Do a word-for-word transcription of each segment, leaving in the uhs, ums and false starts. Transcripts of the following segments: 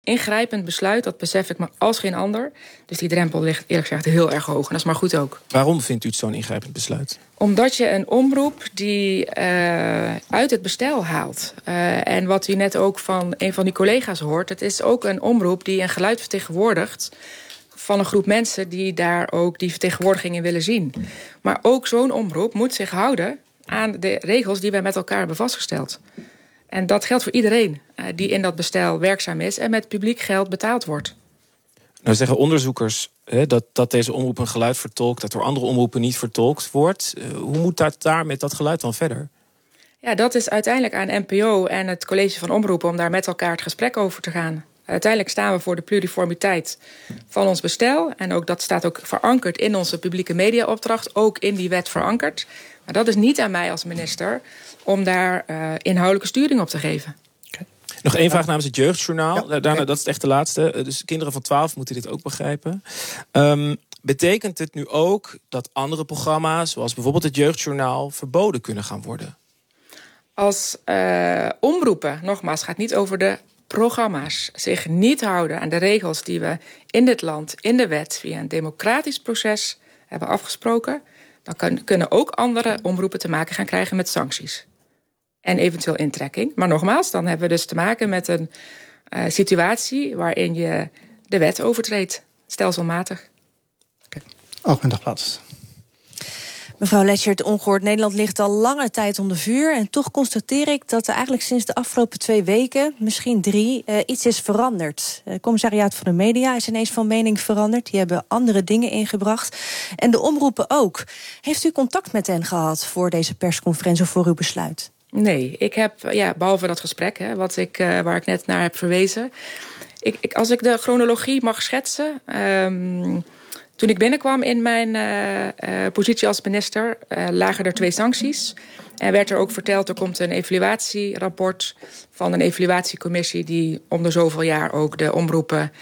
ingrijpend besluit, dat besef ik maar als geen ander. Dus die drempel ligt eerlijk gezegd heel erg hoog. En dat is maar goed ook. Waarom vindt u het zo'n ingrijpend besluit? Omdat je een omroep die uh, uit het bestel haalt. Uh, en wat u net ook van een van die collega's hoort, het is ook een omroep die een geluid vertegenwoordigt van een groep mensen die daar ook die vertegenwoordiging in willen zien. Maar ook zo'n omroep moet zich houden aan de regels die wij met elkaar hebben vastgesteld. En dat geldt voor iedereen uh, die in dat bestel werkzaam is en met publiek geld betaald wordt. Nou zeggen onderzoekers hè, dat, dat deze omroep een geluid vertolkt, dat door andere omroepen niet vertolkt wordt. Uh, hoe moet dat daar met dat geluid dan verder? Ja, dat is uiteindelijk aan N P O en het college van omroepen om daar met elkaar het gesprek over te gaan. Uiteindelijk staan we voor de pluriformiteit van ons bestel. En ook dat staat ook verankerd in onze publieke mediaopdracht. Ook in die wet verankerd. Maar dat is niet aan mij als minister om daar uh, inhoudelijke sturing op te geven. Okay. Nog één vraag namens het Jeugdjournaal. Ja. Daarna, dat is echt de laatste. Dus kinderen van twaalf moeten dit ook begrijpen. Um, betekent het nu ook dat andere programma's, zoals bijvoorbeeld het Jeugdjournaal, verboden kunnen gaan worden? Als uh, omroepen, nogmaals, het gaat niet over de programma's, zich niet houden aan de regels die we in dit land, in de wet, via een democratisch proces hebben afgesproken, dan kan, kunnen ook andere omroepen te maken gaan krijgen met sancties. En eventueel intrekking. Maar nogmaals, dan hebben we dus te maken met een uh, situatie waarin je de wet overtreedt, stelselmatig. Okay. Algemeen Dagblad. Mevrouw Letchert, Ongehoord Nederland ligt al lange tijd onder vuur. En toch constateer ik dat er eigenlijk sinds de afgelopen twee weken, misschien drie, uh, iets is veranderd. Het commissariaat van de media is ineens van mening veranderd. Die hebben andere dingen ingebracht. En de omroepen ook. Heeft u contact met hen gehad voor deze persconferentie of voor uw besluit? Nee, ik heb, ja, behalve dat gesprek, hè, wat ik, uh, waar ik net naar heb verwezen. Ik, ik, als ik de chronologie mag schetsen. Um, Toen ik binnenkwam in mijn uh, uh, positie als minister, uh, lagen er twee sancties. En werd er ook verteld, er komt een evaluatierapport van een evaluatiecommissie die om de zoveel jaar ook de omroepen,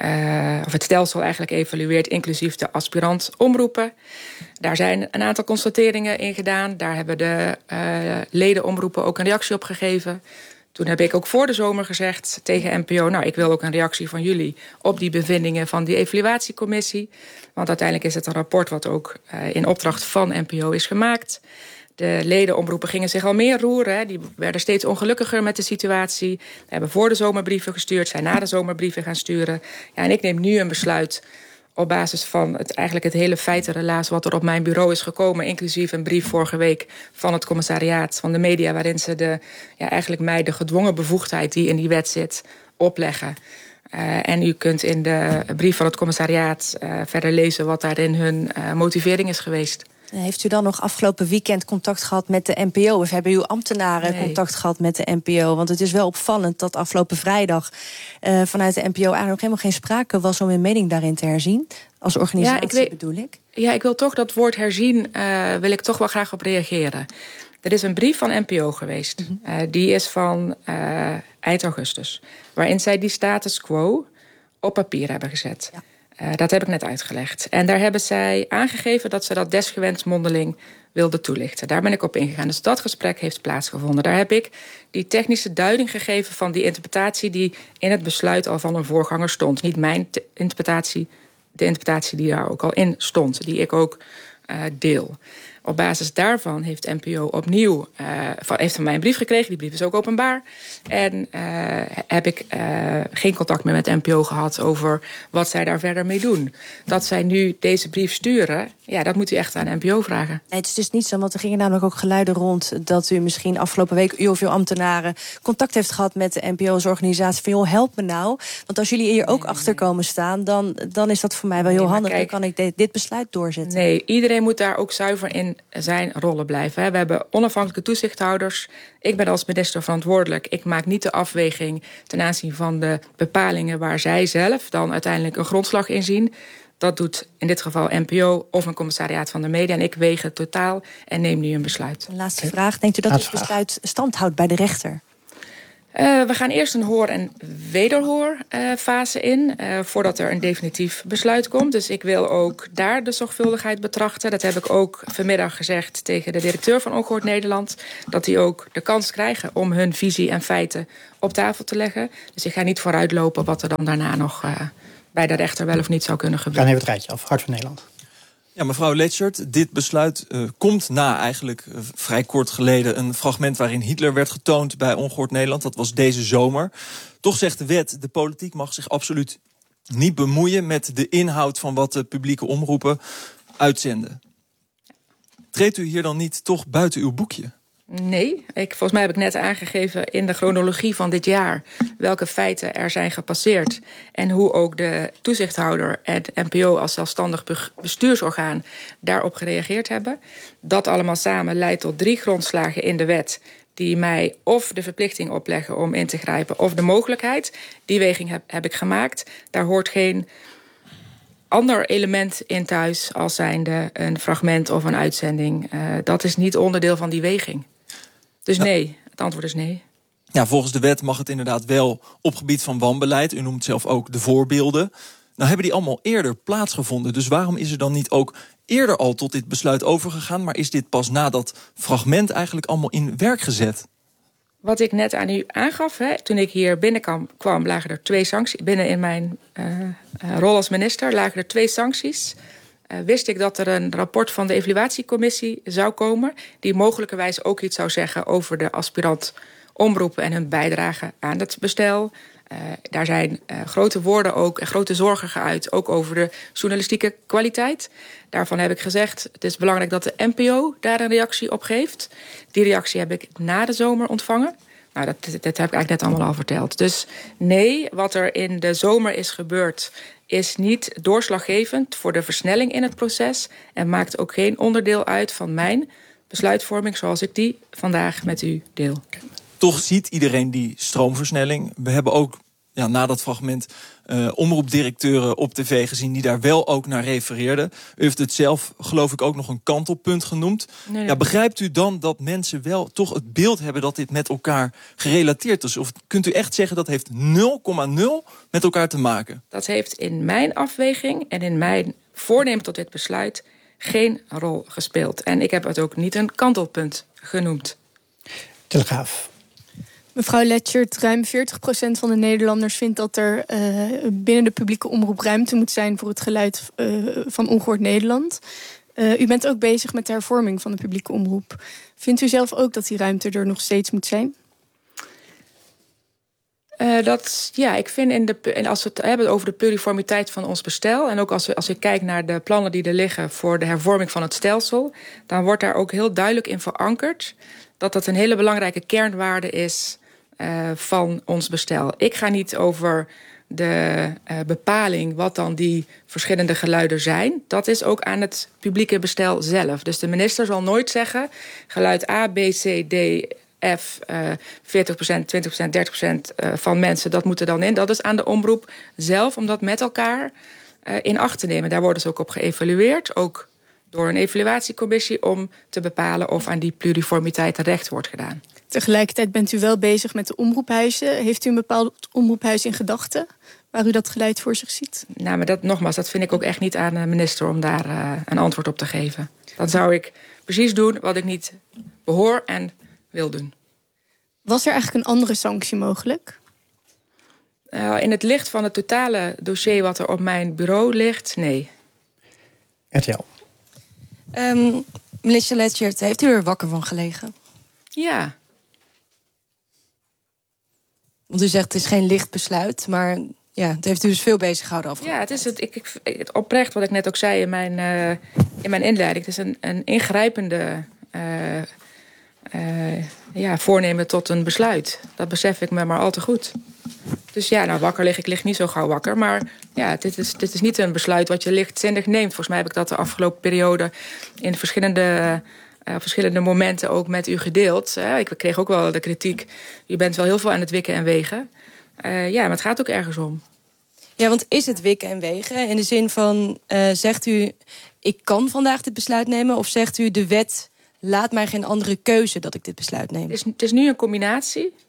uh, of het stelsel eigenlijk evalueert, inclusief de aspirant omroepen. Daar zijn een aantal constateringen in gedaan. Daar hebben de uh, ledenomroepen ook een reactie op gegeven. Toen heb ik ook voor de zomer gezegd tegen N P O, nou, ik wil ook een reactie van jullie op die bevindingen van die evaluatiecommissie. Want uiteindelijk is het een rapport wat ook uh, in opdracht van N P O is gemaakt. De ledenomroepen gingen zich al meer roeren. Hè. Die werden steeds ongelukkiger met de situatie. We hebben voor de zomer brieven gestuurd, zijn na de zomer brieven gaan sturen. Ja, en ik neem nu een besluit op basis van het, eigenlijk het hele feitenrelaas wat er op mijn bureau is gekomen, inclusief een brief vorige week van het commissariaat van de media, waarin ze de, ja, eigenlijk mij de gedwongen bevoegdheid die in die wet zit opleggen. Uh, en u kunt in de brief van het commissariaat uh, verder lezen wat daarin hun uh, motivering is geweest. Heeft u dan nog afgelopen weekend contact gehad met de N P O? Of hebben uw ambtenaren nee. contact gehad met de N P O? Want het is wel opvallend dat afgelopen vrijdag uh, vanuit de N P O eigenlijk nog helemaal geen sprake was om een mening daarin te herzien. Als organisatie ja, ik weet, bedoel ik. Ja, ik wil toch dat woord herzien, uh, wil ik toch wel graag op reageren. Er is een brief van N P O geweest. Mm-hmm. Uh, die is van uh, eind augustus. Waarin zij die status quo op papier hebben gezet. Ja. Uh, dat heb ik net uitgelegd. En daar hebben zij aangegeven dat ze dat desgewenst mondeling wilden toelichten. Daar ben ik op ingegaan. Dus dat gesprek heeft plaatsgevonden. Daar heb ik die technische duiding gegeven van die interpretatie die in het besluit al van een voorganger stond. Niet mijn te- interpretatie, de interpretatie die daar ook al in stond. Die ik ook uh, deel. Op basis daarvan heeft N P O opnieuw uh, van, heeft van mij een brief gekregen. Die brief is ook openbaar. En uh, heb ik uh, geen contact meer met N P O gehad over wat zij daar verder mee doen. Dat zij nu deze brief sturen, ja, dat moet u echt aan N P O vragen. Nee, het is dus niet zo, want er gingen namelijk ook geluiden rond dat u misschien afgelopen week, u of uw ambtenaren, contact heeft gehad met de N P O's organisatie van, joh, help me nou. Want als jullie hier ook nee, achter komen staan, dan, dan is dat voor mij wel heel nee, handig. Kijk, dan kan ik de, dit besluit doorzetten. Nee, iedereen moet daar ook zuiver in zijn rollen blijven. We hebben onafhankelijke toezichthouders. Ik ben als minister verantwoordelijk. Ik maak niet de afweging ten aanzien van de bepalingen waar zij zelf dan uiteindelijk een grondslag in zien. Dat doet in dit geval N P O of een commissariaat van de media. En ik weeg het totaal en neem nu een besluit. Een laatste vraag. Denkt u dat dit besluit stand houdt bij de rechter? Uh, we gaan eerst een hoor- en wederhoorfase uh, in, uh, voordat er een definitief besluit komt. Dus ik wil ook daar de zorgvuldigheid betrachten. Dat heb ik ook vanmiddag gezegd tegen de directeur van Ongehoord Nederland. Dat die ook de kans krijgen om hun visie en feiten op tafel te leggen. Dus ik ga niet vooruitlopen wat er dan daarna nog uh, bij de rechter wel of niet zou kunnen gebeuren. Dan even het rijtje af. Hart van Nederland. Ja, mevrouw Letchert, dit besluit uh, komt na eigenlijk uh, vrij kort geleden een fragment waarin Hitler werd getoond bij Ongehoord Nederland. Dat was deze zomer. Toch zegt de wet, de politiek mag zich absoluut niet bemoeien met de inhoud van wat de publieke omroepen uitzenden. Treedt u hier dan niet toch buiten uw boekje? Nee, ik, volgens mij heb ik net aangegeven in de chronologie van dit jaar welke feiten er zijn gepasseerd en hoe ook de toezichthouder en het N P O als zelfstandig bestuursorgaan daarop gereageerd hebben. Dat allemaal samen leidt tot drie grondslagen in de wet die mij of de verplichting opleggen om in te grijpen of de mogelijkheid. Die weging heb, heb ik gemaakt. Daar hoort geen ander element in thuis als zijnde een fragment of een uitzending. Uh, dat is niet onderdeel van die weging. Dus nee, het antwoord is nee. Ja, volgens de wet mag het inderdaad wel op gebied van wanbeleid. U noemt zelf ook de voorbeelden. Nou hebben die allemaal eerder plaatsgevonden. Dus waarom is er dan niet ook eerder al tot dit besluit overgegaan, maar is dit pas na dat fragment eigenlijk allemaal in werk gezet? Wat ik net aan u aangaf, hè, toen ik hier binnenkwam, kwam, lagen er twee sancties. Binnen in mijn uh, uh, rol als minister lagen er twee sancties. Uh, wist ik dat er een rapport van de evaluatiecommissie zou komen, die mogelijkerwijs ook iets zou zeggen over de aspirant omroepen en hun bijdrage aan het bestel. Uh, daar zijn uh, grote woorden ook en grote zorgen geuit, ook over de journalistieke kwaliteit. Daarvan heb ik gezegd, het is belangrijk dat de N P O daar een reactie op geeft. Die reactie heb ik na de zomer ontvangen. Nou, dat, dat heb ik eigenlijk net allemaal al verteld. Dus nee, wat er in de zomer is gebeurd is niet doorslaggevend voor de versnelling in het proces en maakt ook geen onderdeel uit van mijn besluitvorming zoals ik die vandaag met u deel. Toch ziet iedereen die stroomversnelling. We hebben ook ja, na dat fragment uh, omroepdirecteuren op tv gezien die daar wel ook naar refereerden. U heeft het zelf, geloof ik, ook nog een kantelpunt genoemd. Nee, nee. Ja, begrijpt u dan dat mensen wel toch het beeld hebben dat dit met elkaar gerelateerd is? Of kunt u echt zeggen dat heeft nul komma nul met elkaar te maken? Dat heeft in mijn afweging en in mijn voornemen tot dit besluit geen rol gespeeld. En ik heb het ook niet een kantelpunt genoemd. Telegraaf. Mevrouw Letchert, ruim veertig procent van de Nederlanders vindt dat er uh, binnen de publieke omroep ruimte moet zijn voor het geluid uh, van Ongehoord Nederland. Uh, u bent ook bezig met de hervorming van de publieke omroep. Vindt u zelf ook dat die ruimte er nog steeds moet zijn? Uh, dat, ja, ik vind in de, en als we het hebben over de pluriformiteit van ons bestel, en ook als, we, als ik kijk naar de plannen die er liggen voor de hervorming van het stelsel, dan wordt daar ook heel duidelijk in verankerd dat dat een hele belangrijke kernwaarde is uh, van ons bestel. Ik ga niet over de uh, bepaling wat dan die verschillende geluiden zijn. Dat is ook aan het publieke bestel zelf. Dus de minister zal nooit zeggen geluid A, B, C, D, F, uh, veertig procent, twintig procent, dertig procent uh, van mensen, dat moet er dan in. Dat is aan de omroep zelf om dat met elkaar uh, in acht te nemen. Daar worden ze ook op geëvalueerd, ook door een evaluatiecommissie, om te bepalen of aan die pluriformiteit recht wordt gedaan. Tegelijkertijd bent u wel bezig met de omroephuizen. Heeft u een bepaald omroephuis in gedachten waar u dat geluid voor zich ziet? Nou, maar dat, nogmaals, dat vind ik ook echt niet aan de minister om daar uh, een antwoord op te geven. Dan zou ik precies doen wat ik niet behoor en wil doen. Was er eigenlijk een andere sanctie mogelijk? Uh, in het licht van het totale dossier wat er op mijn bureau ligt, nee. R T L. Um, Minister Letchert, heeft u er wakker van gelegen? Ja. Want u zegt het is geen licht besluit, maar ja, het heeft u dus veel bezig gehouden af. Ja, het is het, ik, ik, het oprecht wat ik net ook zei in mijn, uh, in mijn inleiding. Het is een, een ingrijpende uh, uh, ja, voornemen tot een besluit. Dat besef ik me maar al te goed. Dus ja, nou, wakker lig ik lig niet zo gauw wakker. Maar ja, dit is, dit is niet een besluit wat je lichtzinnig neemt. Volgens mij heb ik dat de afgelopen periode in verschillende, uh, verschillende momenten ook met u gedeeld. Uh, ik kreeg ook wel de kritiek. U bent wel heel veel aan het wikken en wegen. Uh, ja, maar het gaat ook ergens om. Ja, want is het wikken en wegen? In de zin van, uh, zegt u, ik kan vandaag dit besluit nemen? Of zegt u, de wet laat mij geen andere keuze dat ik dit besluit neem? Het is, het is nu een combinatie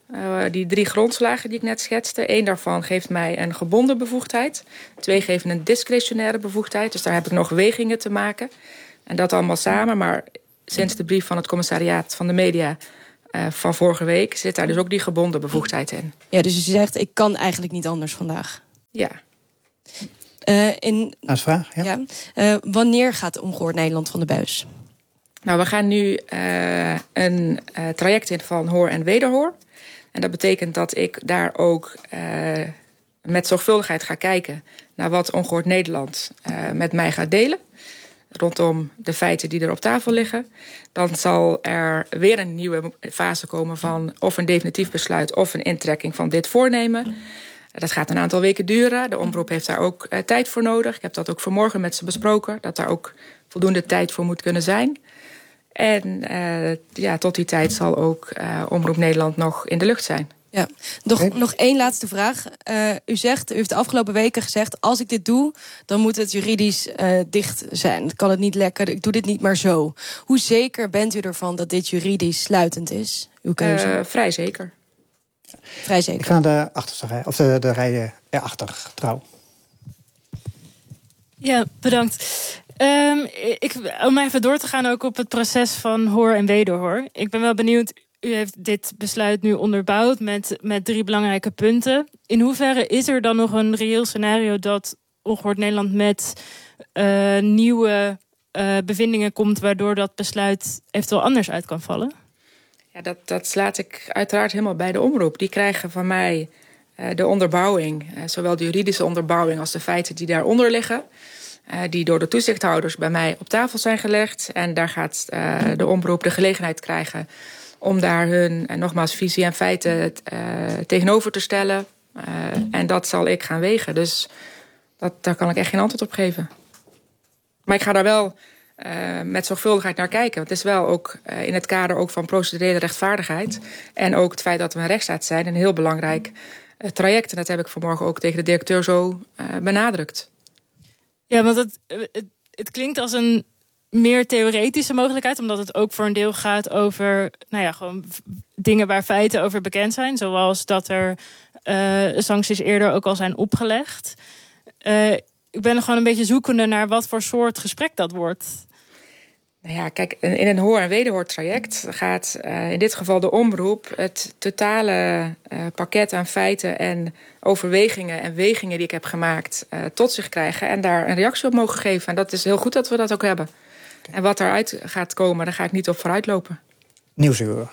Uh, die drie grondslagen die ik net schetste. Eén daarvan geeft mij een gebonden bevoegdheid. Twee geven een discretionaire bevoegdheid. Dus daar heb ik nog wegingen te maken. En dat allemaal samen. Maar sinds de brief van het commissariaat van de media uh, van vorige week zit daar dus ook die gebonden bevoegdheid in. Ja, dus u zegt, ik kan eigenlijk niet anders vandaag. Ja. Uh, in, Als vraag, ja. ja uh, wanneer gaat Ongehoord Nederland van de buis? Nou, we gaan nu uh, een uh, traject in van hoor en wederhoor. En dat betekent dat ik daar ook uh, met zorgvuldigheid ga kijken naar wat Ongehoord Nederland uh, met mij gaat delen. Rondom de feiten die er op tafel liggen. Dan zal er weer een nieuwe fase komen van of een definitief besluit of een intrekking van dit voornemen. Dat gaat een aantal weken duren. De omroep heeft daar ook uh, tijd voor nodig. Ik heb dat ook vanmorgen met ze besproken. Dat daar ook voldoende tijd voor moet kunnen zijn. En uh, ja, tot die tijd zal ook uh, Omroep Nederland nog in de lucht zijn. Ja, nog, okay. nog één laatste vraag. Uh, u zegt, u heeft de afgelopen weken gezegd, als ik dit doe, dan moet het juridisch uh, dicht zijn. Dan kan het niet lekker, ik doe dit niet maar zo. Hoe zeker bent u ervan dat dit juridisch sluitend is? Uw keuze? Uh, vrij zeker. Vrij zeker. Ik ga de achterste rij, of de, de rij erachter, Trouw. Ja, bedankt. Um, ik, om even door te gaan ook op het proces van hoor en wederhoor. Ik ben wel benieuwd, u heeft dit besluit nu onderbouwd met, met drie belangrijke punten. In hoeverre is er dan nog een reëel scenario dat Ongehoord Nederland met uh, nieuwe uh, bevindingen komt, waardoor dat besluit eventueel anders uit kan vallen? Ja, dat, dat slaat ik uiteraard helemaal bij de omroep. Die krijgen van mij uh, de onderbouwing, uh, zowel de juridische onderbouwing als de feiten die daaronder liggen. Uh, die door de toezichthouders bij mij op tafel zijn gelegd. En daar gaat uh, de omroep de gelegenheid krijgen om daar hun, uh, nogmaals, visie en feiten uh, tegenover te stellen. Uh, en dat zal ik gaan wegen. Dus dat, daar kan ik echt geen antwoord op geven. Maar ik ga daar wel uh, met zorgvuldigheid naar kijken. Want het is wel ook uh, in het kader ook van procedurele rechtvaardigheid. En ook het feit dat we een rechtsstaat zijn, een heel belangrijk uh, traject. En dat heb ik vanmorgen ook tegen de directeur zo uh, benadrukt. Ja, want het, het, het klinkt als een meer theoretische mogelijkheid, omdat het ook voor een deel gaat over, nou ja, gewoon dingen waar feiten over bekend zijn, zoals dat er uh, sancties eerder ook al zijn opgelegd. Uh, ik ben gewoon een beetje zoekende naar wat voor soort gesprek dat wordt. Nou ja, kijk, in een hoor- en wederhoortraject gaat uh, in dit geval de omroep het totale uh, pakket aan feiten en overwegingen en wegingen die ik heb gemaakt uh, tot zich krijgen en daar een reactie op mogen geven. En dat is heel goed dat we dat ook hebben. Okay. En wat daaruit gaat komen, daar ga ik niet op vooruitlopen. Nieuwsuur.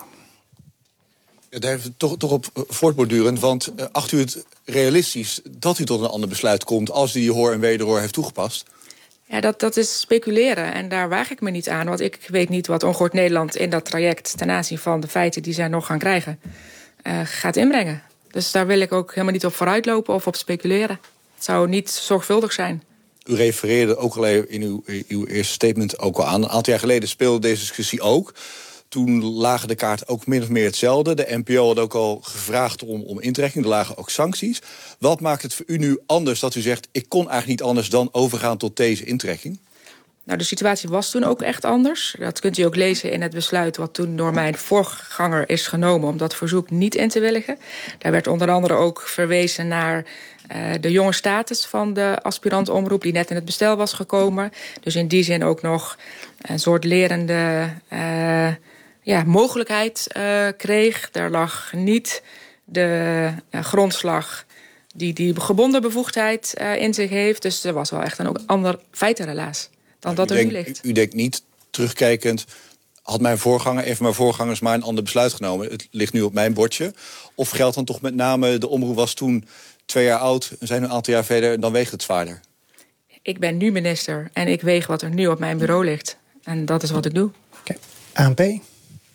Ja, daar heeft het toch, toch op voortbordurend, want uh, acht u het realistisch dat u tot een ander besluit komt als u die hoor- en wederhoor heeft toegepast? Ja, dat, dat is speculeren en daar waag ik me niet aan. Want ik weet niet wat Ongehoord Nederland in dat traject ten aanzien van de feiten die zij nog gaan krijgen, uh, gaat inbrengen. Dus daar wil ik ook helemaal niet op vooruitlopen of op speculeren. Het zou niet zorgvuldig zijn. U refereerde ook al in uw, uw eerste statement ook al aan. Een aantal jaar geleden speelde deze discussie ook. Toen lagen de kaarten ook min of meer hetzelfde. De N P O had ook al gevraagd om, om intrekking. Er lagen ook sancties. Wat maakt het voor u nu anders dat u zegt, ik kon eigenlijk niet anders dan overgaan tot deze intrekking? Nou, de situatie was toen ook echt anders. Dat kunt u ook lezen in het besluit wat toen door mijn voorganger is genomen om dat verzoek niet in te willigen. Daar werd onder andere ook verwezen naar uh, de jonge status van de aspirant-omroep die net in het bestel was gekomen. Dus in die zin ook nog een soort lerende uh, ja, mogelijkheid uh, kreeg. Daar lag niet de uh, grondslag die die gebonden bevoegdheid uh, in zich heeft. Dus er was wel echt een ook ander feitenrelaas dan dat er nu ligt. U denkt niet, terugkijkend, had mijn voorganger, even mijn voorgangers maar een ander besluit genomen. Het ligt nu op mijn bordje. Of geldt dan toch met name, de omroep was toen twee jaar oud, we zijn een aantal jaar verder, dan weegt het zwaarder? Ik ben nu minister en ik weeg wat er nu op mijn bureau ligt. En dat is wat ik doe. Okay. A N P? Uh,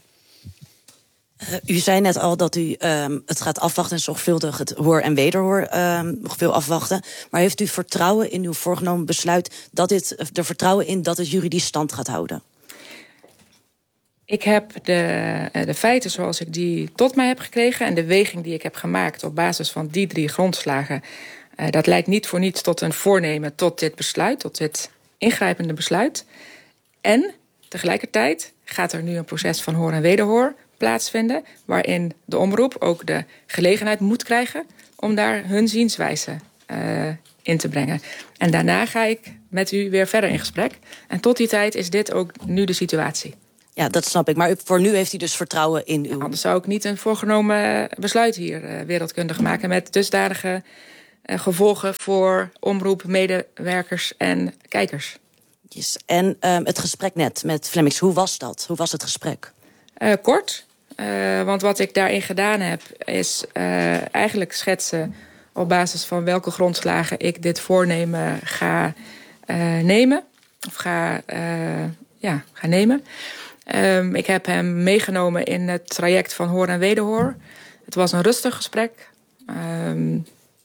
u zei net al dat u um, het gaat afwachten en zorgvuldig het hoor en wederhoor um, nog veel afwachten. Maar heeft u vertrouwen in uw voorgenomen besluit dat dit, er vertrouwen in dat het juridisch stand gaat houden? Ik heb de, de feiten zoals ik die tot mij heb gekregen en de weging die ik heb gemaakt op basis van die drie grondslagen, uh, dat leidt niet voor niets tot een voornemen tot dit besluit, tot dit ingrijpende besluit. En tegelijkertijd gaat er nu een proces van hoor en wederhoor plaatsvinden, waarin de omroep ook de gelegenheid moet krijgen om daar hun zienswijze uh, in te brengen. En daarna ga ik met u weer verder in gesprek. En tot die tijd is dit ook nu de situatie. Ja, dat snap ik. Maar voor nu heeft hij dus vertrouwen in u. Anders zou ik niet een voorgenomen besluit hier uh, wereldkundig maken met dusdanige uh, gevolgen voor omroep, medewerkers en kijkers. Yes. En uh, het gesprek net met Flemmix, hoe was dat? Hoe was het gesprek? Uh, kort, uh, want wat ik daarin gedaan heb is uh, eigenlijk schetsen op basis van welke grondslagen ik dit voornemen ga uh, nemen. Of ga, uh, ja, ga nemen. Um, ik heb hem meegenomen in het traject van hoor en wederhoor. Het was een rustig gesprek. Um,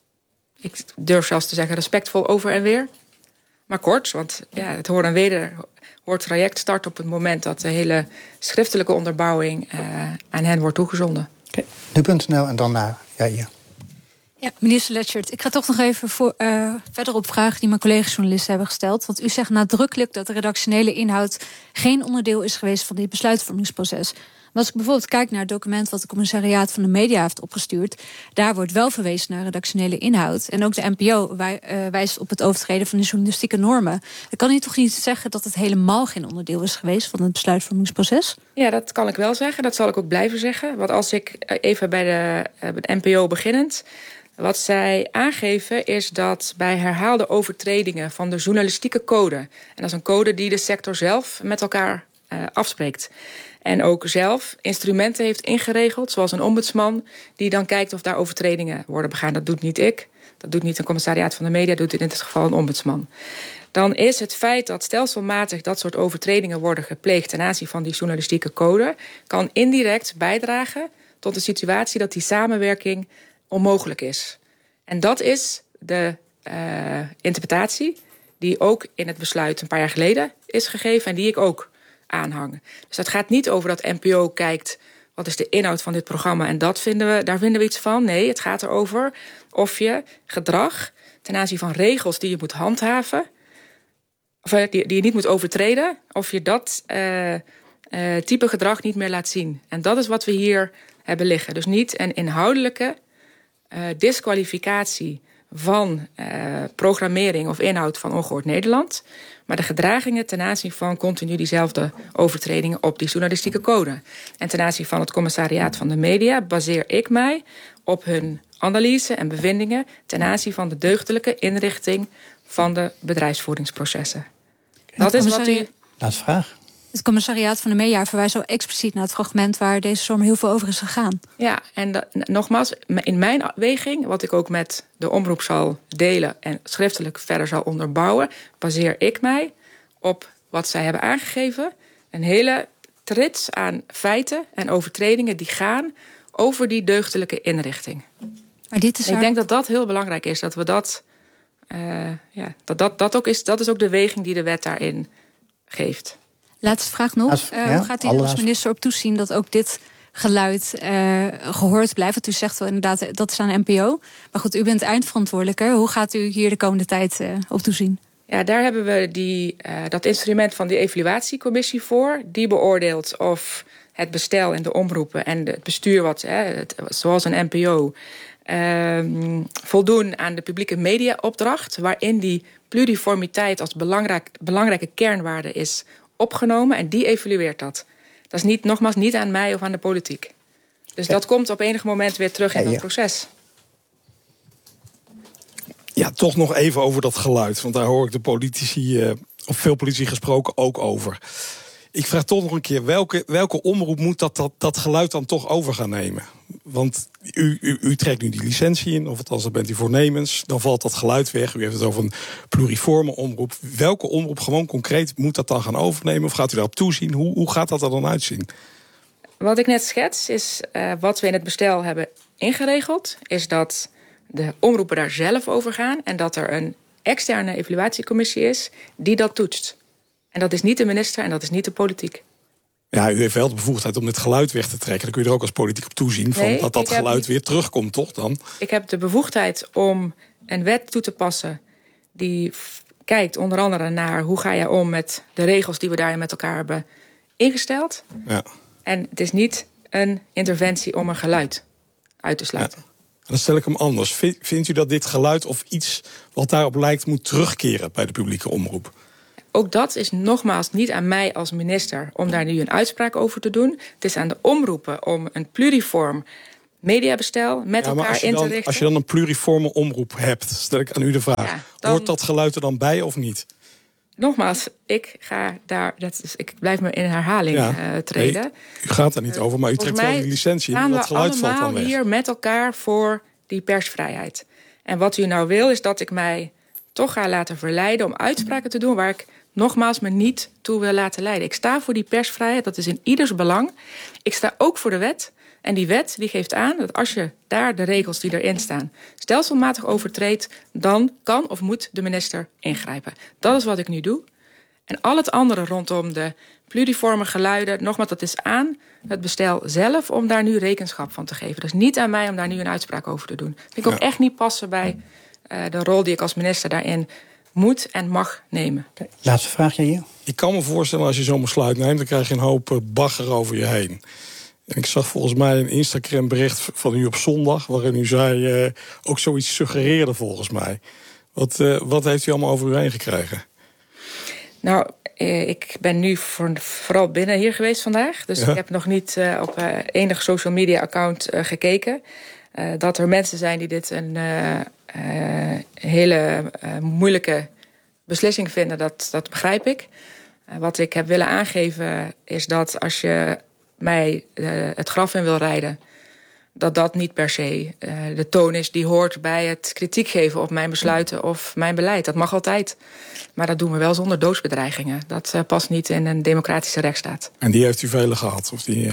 ik durf zelfs te zeggen respectvol over en weer. Maar kort, want ja, het hoor en wederhoor traject start op het moment dat de hele schriftelijke onderbouwing uh, aan hen wordt toegezonden. Okay. Nu punt nl en dan naar Jair. Ja, minister Letchert, ik ga toch nog even voor, uh, verder op vragen die mijn collega-journalisten hebben gesteld. Want u zegt nadrukkelijk dat de redactionele inhoud geen onderdeel is geweest van dit besluitvormingsproces. Maar als ik bijvoorbeeld kijk naar het document wat de commissariaat van de media heeft opgestuurd, daar wordt wel verwezen naar redactionele inhoud. En ook de N P O wij, uh, wijst op het overtreden van de journalistieke normen. Dan kan u toch niet zeggen dat het helemaal geen onderdeel is geweest van het besluitvormingsproces? Ja, dat kan ik wel zeggen. Dat zal ik ook blijven zeggen. Want als ik even bij de, uh, de N P O beginnend. Wat zij aangeven is dat bij herhaalde overtredingen van de journalistieke code, en dat is een code die de sector zelf met elkaar uh, afspreekt, en ook zelf instrumenten heeft ingeregeld, zoals een ombudsman, die dan kijkt of daar overtredingen worden begaan. Dat doet niet ik, dat doet niet een commissariaat van de media, dat doet in dit geval een ombudsman. Dan is het feit dat stelselmatig dat soort overtredingen worden gepleegd ten aanzien van die journalistieke code, kan indirect bijdragen tot de situatie dat die samenwerking onmogelijk is. En dat is de uh, interpretatie die ook in het besluit een paar jaar geleden is gegeven en die ik ook aanhang. Dus dat gaat niet over dat N P O kijkt wat is de inhoud van dit programma en dat vinden we, daar vinden we iets van. Nee, het gaat erover of je gedrag ten aanzien van regels die je moet handhaven, of die, die je niet moet overtreden, of je dat uh, uh, type gedrag niet meer laat zien. En dat is wat we hier hebben liggen. Dus niet een inhoudelijke Uh, disqualificatie van uh, programmering of inhoud van Ongehoord Nederland, maar de gedragingen ten aanzien van continu diezelfde overtredingen op die journalistieke code. En ten aanzien van het commissariaat van de media baseer ik mij op hun analyse en bevindingen ten aanzien van de deugdelijke inrichting van de bedrijfsvoeringsprocessen. Dat is wat u... Laatste vraag. Het commissariaat van de media verwijst zo expliciet naar het fragment waar deze zomer heel veel over is gegaan. Ja, en dat, nogmaals, in mijn weging, wat ik ook met de omroep zal delen en schriftelijk verder zal onderbouwen, baseer ik mij op wat zij hebben aangegeven. Een hele trits aan feiten en overtredingen die gaan over die deugdelijke inrichting. Maar dit is ik denk dat dat heel belangrijk is, dat we dat, uh, ja, dat, dat, dat ook is, dat is ook de weging die de wet daarin geeft. Laatste vraag nog. Als, uh, ja, hoe gaat u als minister op toezien dat ook dit geluid uh, gehoord blijft? Want u zegt wel inderdaad, dat is aan de N P O. Maar goed, u bent eindverantwoordelijke. Hoe gaat u hier de komende tijd uh, op toezien? Ja, daar hebben we die, uh, dat instrument van de evaluatiecommissie voor. Die beoordeelt of het bestel in de omroepen en het bestuur, wat, hè, het, zoals een N P O, uh, voldoen aan de publieke mediaopdracht, waarin die pluriformiteit als belangrijk, belangrijke kernwaarde is opgenomen en die evalueert dat. Dat is niet, nogmaals niet aan mij of aan de politiek. Dus ja. dat komt op enig moment weer terug in ja, dat proces. Ja, toch nog even over dat geluid. Want daar hoor ik de politici, uh, of veel politici gesproken, ook over. Ik vraag toch nog een keer, welke, welke omroep moet dat, dat, dat geluid dan toch over gaan nemen? Want u, u, u trekt nu die licentie in, of althans, dan bent u voornemens. Dan valt dat geluid weg. U heeft het over een pluriforme omroep. Welke omroep gewoon concreet moet dat dan gaan overnemen? Of gaat u daarop toezien? Hoe, hoe gaat dat er dan uitzien? Wat ik net schets is uh, wat we in het bestel hebben ingeregeld. Is dat de omroepen daar zelf over gaan. En dat er een externe evaluatiecommissie is die dat toetst. En dat is niet de minister en dat is niet de politiek. Ja, u heeft wel de bevoegdheid om dit geluid weg te trekken. Dan kun je er ook als politiek op toezien van nee, dat dat geluid heb, weer terugkomt, toch dan? Ik heb de bevoegdheid om een wet toe te passen die f- kijkt onder andere naar hoe ga je om met de regels die we daarin met elkaar hebben ingesteld. Ja. En het is niet een interventie om een geluid uit te sluiten. Ja. Dan stel ik hem anders. Vind, vindt u dat dit geluid of iets wat daarop lijkt moet terugkeren bij de publieke omroep? Ook dat is nogmaals niet aan mij als minister om daar nu een uitspraak over te doen. Het is aan de omroepen om een pluriform mediabestel met ja, elkaar in te dan, richten. Als je dan een pluriforme omroep hebt, stel ik aan u de vraag. Ja, dan, hoort dat geluid er dan bij of niet? Nogmaals, ik ga daar, dat is, ik blijf me in herhaling ja, uh, treden. Nee, u gaat er niet over, maar u trekt wel die licentie in. Dat geluid valt dan weg. We hier met elkaar voor die persvrijheid. En wat u nou wil, is dat ik mij toch ga laten verleiden om uitspraken te doen waar ik nogmaals me niet toe wil laten leiden. Ik sta voor die persvrijheid, dat is in ieders belang. Ik sta ook voor de wet. En die wet die geeft aan dat als je daar de regels die erin staan stelselmatig overtreedt, dan kan of moet de minister ingrijpen. Dat is wat ik nu doe. En al het andere rondom de pluriforme geluiden, nogmaals, dat is aan het bestel zelf om daar nu rekenschap van te geven. Dat is niet aan mij om daar nu een uitspraak over te doen. Dat vind ik ook ja. echt niet passen bij uh, de rol die ik als minister daarin moet en mag nemen. Okay. Laatste vraagje hier. Ik kan me voorstellen, als je zo'n besluit neemt, dan krijg je een hoop bagger over je heen. En ik zag volgens mij een Instagram bericht van u op zondag, waarin u zei, uh, ook zoiets suggereerde volgens mij. Wat, uh, wat heeft u allemaal over u heen gekregen? Nou, eh, ik ben nu voor, vooral binnen hier geweest vandaag. Dus ja. ik heb nog niet uh, op uh, enig social media account uh, gekeken. Uh, dat er mensen zijn die dit een uh, uh, hele uh, moeilijke beslissing vinden, dat, dat begrijp ik. Uh, wat ik heb willen aangeven is dat als je mij uh, het graf in wil rijden, dat dat niet per se uh, de toon is die hoort bij het kritiek geven op mijn besluiten of mijn beleid. Dat mag altijd. Maar dat doen we wel zonder doodsbedreigingen. Dat uh, past niet in een democratische rechtsstaat. En die heeft u vele gehad? Of die, uh...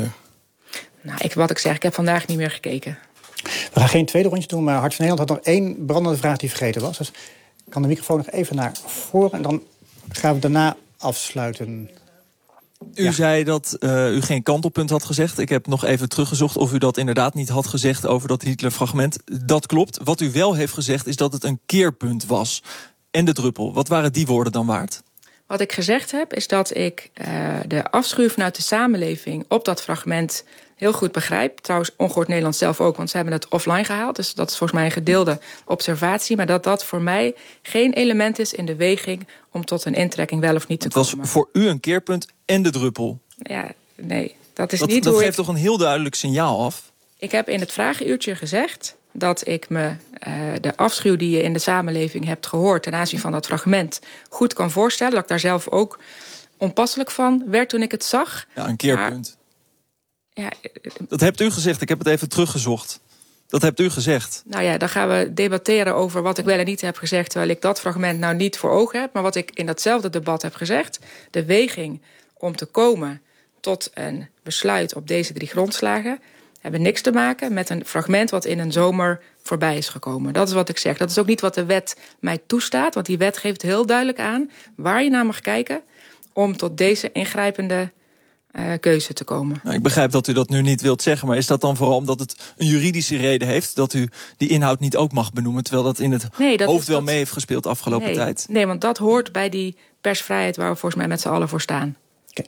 Nou, ik, wat ik zeg, ik heb vandaag niet meer gekeken. We gaan geen tweede rondje doen, maar Hart van Nederland had nog één brandende vraag die vergeten was. Dus ik kan de microfoon nog even naar voren en dan gaan we daarna afsluiten. U ja. zei dat uh, u geen kantelpunt had gezegd. Ik heb nog even teruggezocht of u dat inderdaad niet had gezegd over dat Hitler-fragment. Dat klopt. Wat u wel heeft gezegd is dat het een keerpunt was. En de druppel. Wat waren die woorden dan waard? Wat ik gezegd heb is dat ik uh, de afschuw vanuit de samenleving op dat fragment heel goed begrijp. Trouwens, Ongehoord Nederland zelf ook, want ze hebben het offline gehaald. Dus dat is volgens mij een gedeelde observatie. Maar dat dat voor mij geen element is in de weging om tot een intrekking wel of niet te komen. Het was voor u een keerpunt en de druppel. Ja, nee, dat is dat, niet dat hoe geeft ik... toch een heel duidelijk signaal af? Ik heb in het vragenuurtje gezegd dat ik me uh, de afschuw die je in de samenleving hebt gehoord ten aanzien van dat fragment goed kan voorstellen. Dat ik daar zelf ook onpasselijk van werd toen ik het zag. Ja, een keerpunt. Maar, ja, dat hebt u gezegd. Ik heb het even teruggezocht. Dat hebt u gezegd. Nou ja, dan gaan we debatteren over wat ik wel en niet heb gezegd, terwijl ik dat fragment nou niet voor ogen heb. Maar wat ik in datzelfde debat heb gezegd, de weging om te komen tot een besluit op deze drie grondslagen hebben niks te maken met een fragment wat in een zomer voorbij is gekomen. Dat is wat ik zeg. Dat is ook niet wat de wet mij toestaat, want die wet geeft heel duidelijk aan waar je naar mag kijken om tot deze ingrijpende uh, keuze te komen. Nou, ik begrijp dat u dat nu niet wilt zeggen, maar is dat dan vooral omdat het een juridische reden heeft dat u die inhoud niet ook mag benoemen, terwijl dat in het nee, dat hoofd wel dat... mee heeft gespeeld de afgelopen nee, tijd? Nee, want dat hoort bij die persvrijheid waar we volgens mij met z'n allen voor staan. Okay.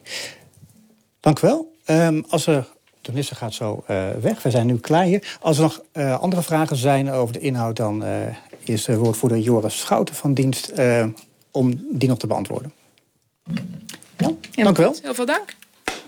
Dank u wel. Um, als er De minister gaat zo uh, weg. We zijn nu klaar hier. Als er nog uh, andere vragen zijn over de inhoud, dan uh, is uh, woordvoerder Joris Schouten van dienst uh, om die nog te beantwoorden. Ja, ja, dank u wel. Heel veel dank.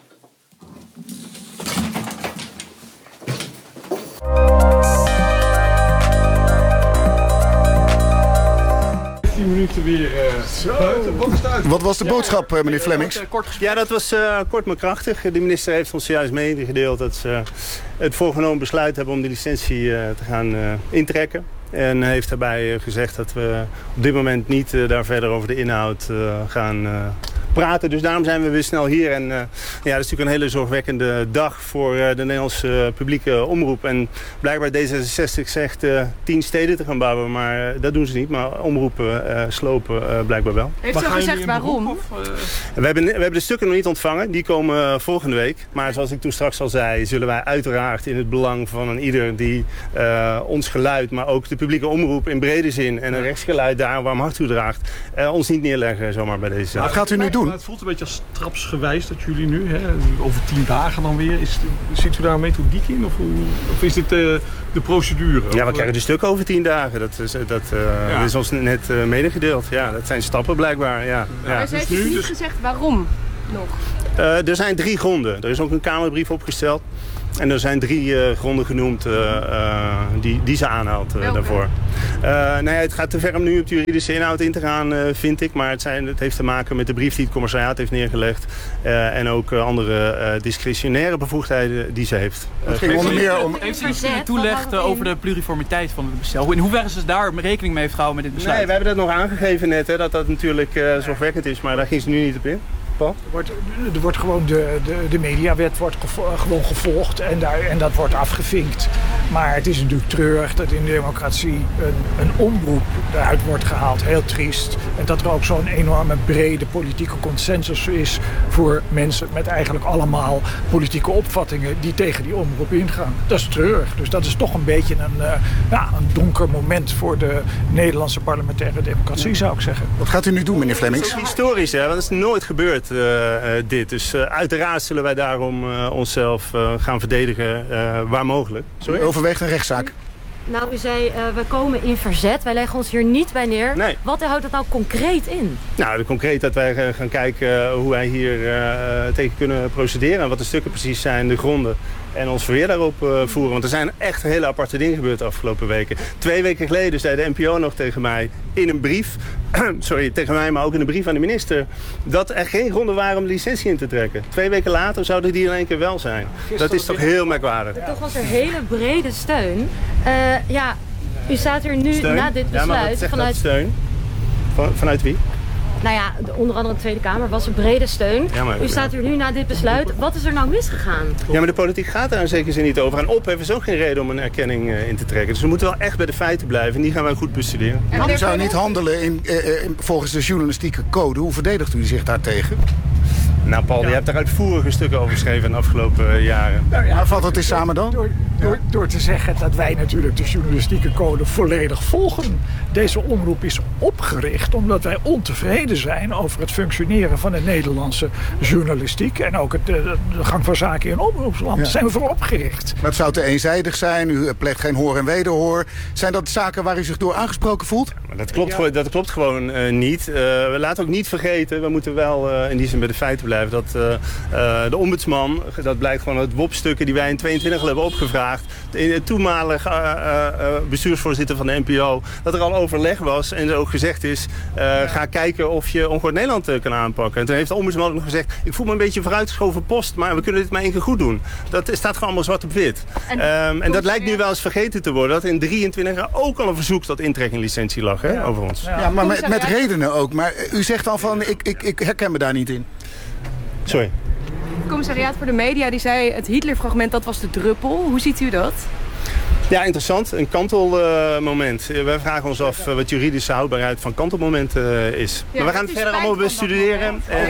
tien minuten weer uh, buiten. Wat was de boodschap, uh, meneer Flemmings? Ja, dat was uh, kort maar krachtig. De minister heeft ons juist meegedeeld dat ze het voorgenomen besluit hebben om die licentie uh, te gaan uh, intrekken. En heeft daarbij uh, gezegd dat we op dit moment niet uh, daar verder over de inhoud uh, gaan uh, praten. Dus daarom zijn we weer snel hier. En uh, ja, dat is natuurlijk een hele zorgwekkende dag voor uh, de Nederlandse uh, publieke omroep. En blijkbaar D zesenzestig zegt uh, tien steden te gaan bouwen, maar uh, dat doen ze niet. Maar omroepen uh, slopen uh, blijkbaar wel. Heeft u al gezegd waarom? Of, uh... we, hebben, we hebben de stukken nog niet ontvangen. Die komen uh, volgende week. Maar zoals ik toen straks al zei, zullen wij uiteraard in het belang van een ieder die uh, ons geluid, maar ook de publieke omroep in brede zin en een rechtsgeluid daar warm hart toe draagt, uh, ons niet neerleggen zomaar bij deze zaak. Wat gaat u nu doen? Maar het voelt een beetje als trapsgewijs dat jullie nu, hè, over tien dagen dan weer. Is, zit u daar methodiek in? Of, hoe, of is dit uh, de procedure? Ja, we krijgen de stuk over tien dagen. Dat is, dat, uh, ja. dat is ons net uh, medegedeeld. Ja, dat zijn stappen blijkbaar. Ja. Ja. Maar ze heeft dus niet dus... gezegd waarom nog? Uh, er zijn drie gronden. Er is ook een Kamerbrief opgesteld. En er zijn drie uh, gronden genoemd uh, uh, die, die ze aanhaalt uh, daarvoor. Uh, nou ja, het gaat te ver om nu op de juridische inhoud in te gaan, uh, vind ik. Maar het, zijn, het heeft te maken met de brief die het commissariaat heeft neergelegd. Uh, en ook uh, andere uh, discretionaire bevoegdheden die ze heeft. Uh, het ging onder meer om... Heeft ze iets toelegd uh, over de pluriformiteit van het bestel? In hoeverre ze daar rekening mee heeft gehouden met dit besluit? Nee, we hebben dat nog aangegeven net, hè, dat dat natuurlijk uh, zorgwekkend is. Maar daar ging ze nu niet op in. Er wordt, er wordt gewoon de, de, de mediawet wordt gevo- gewoon gevolgd en, daar, en dat wordt afgevinkt. Maar het is natuurlijk treurig dat in de democratie een, een omroep eruit wordt gehaald. Heel triest. En dat er ook zo'n enorme brede politieke consensus is voor mensen met eigenlijk allemaal politieke opvattingen die tegen die omroep ingaan. Dat is treurig. Dus dat is toch een beetje een, uh, ja, een donker moment voor de Nederlandse parlementaire democratie, zou ik zeggen. Wat gaat u nu doen, meneer Flemmings? Dat is historisch, hè? Want dat is nooit gebeurd. Uh, uh, dit. Dus uh, uiteraard zullen wij daarom uh, onszelf uh, gaan verdedigen uh, waar mogelijk. Sorry? Overweegt een rechtszaak? Nou, u zei, uh, we komen in verzet. Wij leggen ons hier niet bij neer. Nee. Wat houdt dat nou concreet in? Nou, concreet dat wij uh, gaan kijken uh, hoe wij hier uh, tegen kunnen procederen. En wat de stukken precies zijn, de gronden. En ons verweer daarop uh, voeren. Want er zijn echt hele aparte dingen gebeurd de afgelopen weken. Twee weken geleden zei de N P O nog tegen mij in een brief... sorry, tegen mij, maar ook in een brief aan de minister... dat er geen gronden waren om de licentie in te trekken. Twee weken later zouden die in één keer wel zijn. Dat is toch heel merkwaardig. Ja. Toch was er hele brede steun. Uh, ja, u staat hier nu steun? na dit besluit... Ja, maar wat zegt vanuit... dat steun? Van, vanuit wie? Nou ja, de, onder andere de Tweede Kamer was een brede steun. Ja, maar, U staat hier nu na dit besluit. Wat is er nou misgegaan? Ja, maar de politiek gaat daar in zekere zin niet over. En ophef is ook geen reden om een erkenning uh, in te trekken. Dus we moeten wel echt bij de feiten blijven. En die gaan wij goed bestuderen. En u zou niet handelen in, uh, in, volgens de journalistieke code. Hoe verdedigt u zich daartegen? Nou, Paul, ja. je hebt er uitvoerige stukken over geschreven in de afgelopen uh, jaren. Nou ja, maar vat het eens samen dan? Door, door, ja. door te zeggen dat wij natuurlijk de journalistieke code volledig volgen. Deze omroep is opgericht omdat wij ontevreden zijn over het functioneren van de Nederlandse journalistiek. En ook het, de, de gang van zaken in omroepsland. Ja. Daar zijn we voor opgericht. Maar het zou te eenzijdig zijn. U pleegt geen hoor en wederhoor. Zijn dat zaken waar u zich door aangesproken voelt? Ja, maar dat, klopt, ja. dat klopt gewoon uh, niet. Uh, we laten ook niet vergeten, we moeten wel uh, in die zin bij de feiten blijven. Dat uh, uh, de ombudsman, dat blijkt gewoon uit W O P-stukken die wij in tweeëntwintig al hebben opgevraagd. De toenmalige uh, uh, bestuursvoorzitter van de N P O. Dat er al overleg was en er ook gezegd is, uh, ja. ga kijken of je Ongehoord Nederland uh, kan aanpakken. En toen heeft de ombudsman ook nog gezegd, ik voel me een beetje vooruitgeschoven post, maar we kunnen dit maar één keer goed doen. Dat staat gewoon allemaal zwart op wit. En, um, en dat lijkt nu wel eens vergeten te worden. Dat in drieëntwintig jaar ook al een verzoek tot intrekkinglicentie lag hè, ja. over ons. Ja, ja maar met, met redenen ook. Maar u zegt al van, ik, ik, ik herken me daar niet in. Sorry. Het commissariaat voor de media die zei het Hitler-fragment dat was de druppel. Hoe ziet u dat? Ja, interessant. Een kantelmoment. Uh, wij vragen ons af uh, wat juridische houdbaarheid van kantelmomenten uh, is. Ja, maar we gaan het verder allemaal bestuderen. En,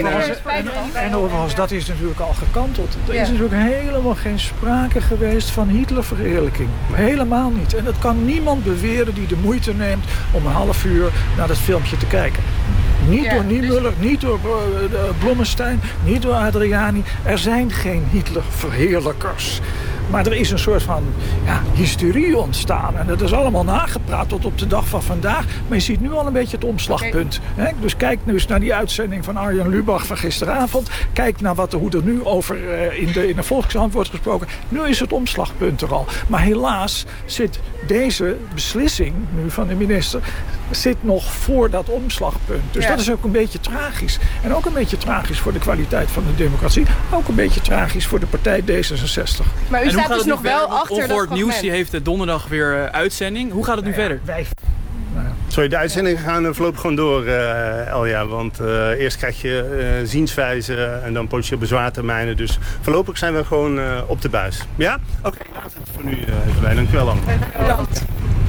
en overigens, dat is natuurlijk al gekanteld. Er ja. is natuurlijk helemaal geen sprake geweest van Hitlerverheerlijking. Helemaal niet. En dat kan niemand beweren die de moeite neemt om een half uur naar dat filmpje te kijken. Niet ja, door Niemöller, dus... niet door uh, Blommestein, niet door Adriani. Er zijn geen Hitlerverheerlijkers. Maar er is een soort van ja, hysterie ontstaan. En dat is allemaal nagepraat tot op de dag van vandaag. Maar je ziet nu al een beetje het omslagpunt. Hè? Dus kijk nu eens naar die uitzending van Arjen Lubach van gisteravond. Kijk naar wat, hoe er nu over uh, in, de, in de Volkskrant wordt gesproken. Nu is het omslagpunt er al. Maar helaas zit deze beslissing nu van de minister zit nog voor dat omslagpunt. Dus ja. dat is ook een beetje tragisch. En ook een beetje tragisch voor de kwaliteit van de democratie. Ook een beetje tragisch voor de partij D zesenzestig. Maar u staat dus nog wel achter dat fragment. Ongehoord Nieuws die heeft donderdag weer uh, uitzending. Hoe gaat het nu nou ja, verder? Wij... Sorry, de uitzendingen gaan voorlopig gewoon door, uh, Elja. Want uh, eerst krijg je uh, zienswijze en dan potentieel bezwaartermijnen. Dus voorlopig zijn we gewoon uh, op de buis. Ja? Oké, okay, laat het voor nu uh, even bij. Dank u wel, Anne. Bedankt.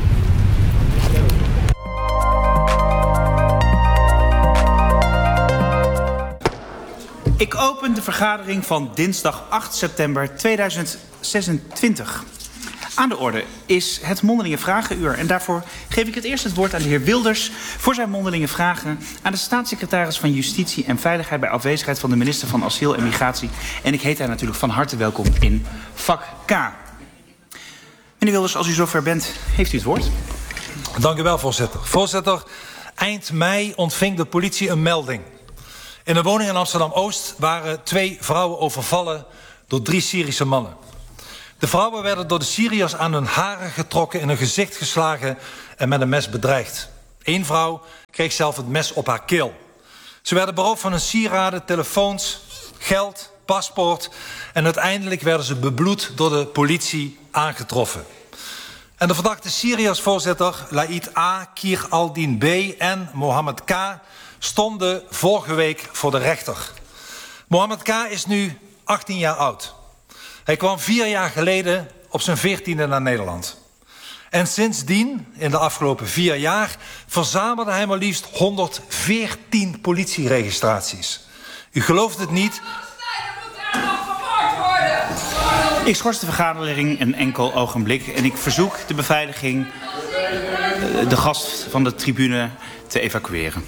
Ik open de vergadering van dinsdag acht september tweeduizend zesentwintig. Aan de orde is het mondelinge vragenuur. En daarvoor geef ik het eerst het woord aan de heer Wilders voor zijn mondelinge vragen aan de staatssecretaris van Justitie en Veiligheid bij afwezigheid van de minister van Asiel en Migratie. En ik heet hij natuurlijk van harte welkom in vak K. Meneer Wilders, als u zover bent, heeft u het woord. Dank u wel, voorzitter. Voorzitter, eind mei ontving de politie een melding. In een woning in Amsterdam-Oost waren twee vrouwen overvallen door drie Syrische mannen. De vrouwen werden door de Syriërs aan hun haren getrokken, in hun gezicht geslagen en met een mes bedreigd. Eén vrouw kreeg zelf het mes op haar keel. Ze werden beroofd van hun sieraden, telefoons, geld, paspoort en uiteindelijk werden ze bebloed door de politie aangetroffen. En de verdachte Syriërs, voorzitter, Laïd A, Kir Aldin B en Mohammed K stonden vorige week voor de rechter. Mohammed K is nu achttien jaar oud. Hij kwam vier jaar geleden op zijn veertiende naar Nederland. En sindsdien, in de afgelopen vier jaar, verzamelde hij maar liefst honderdveertien politieregistraties. U gelooft het niet. Ik schors de vergadering een enkel ogenblik en ik verzoek de beveiliging de gast van de tribune te evacueren.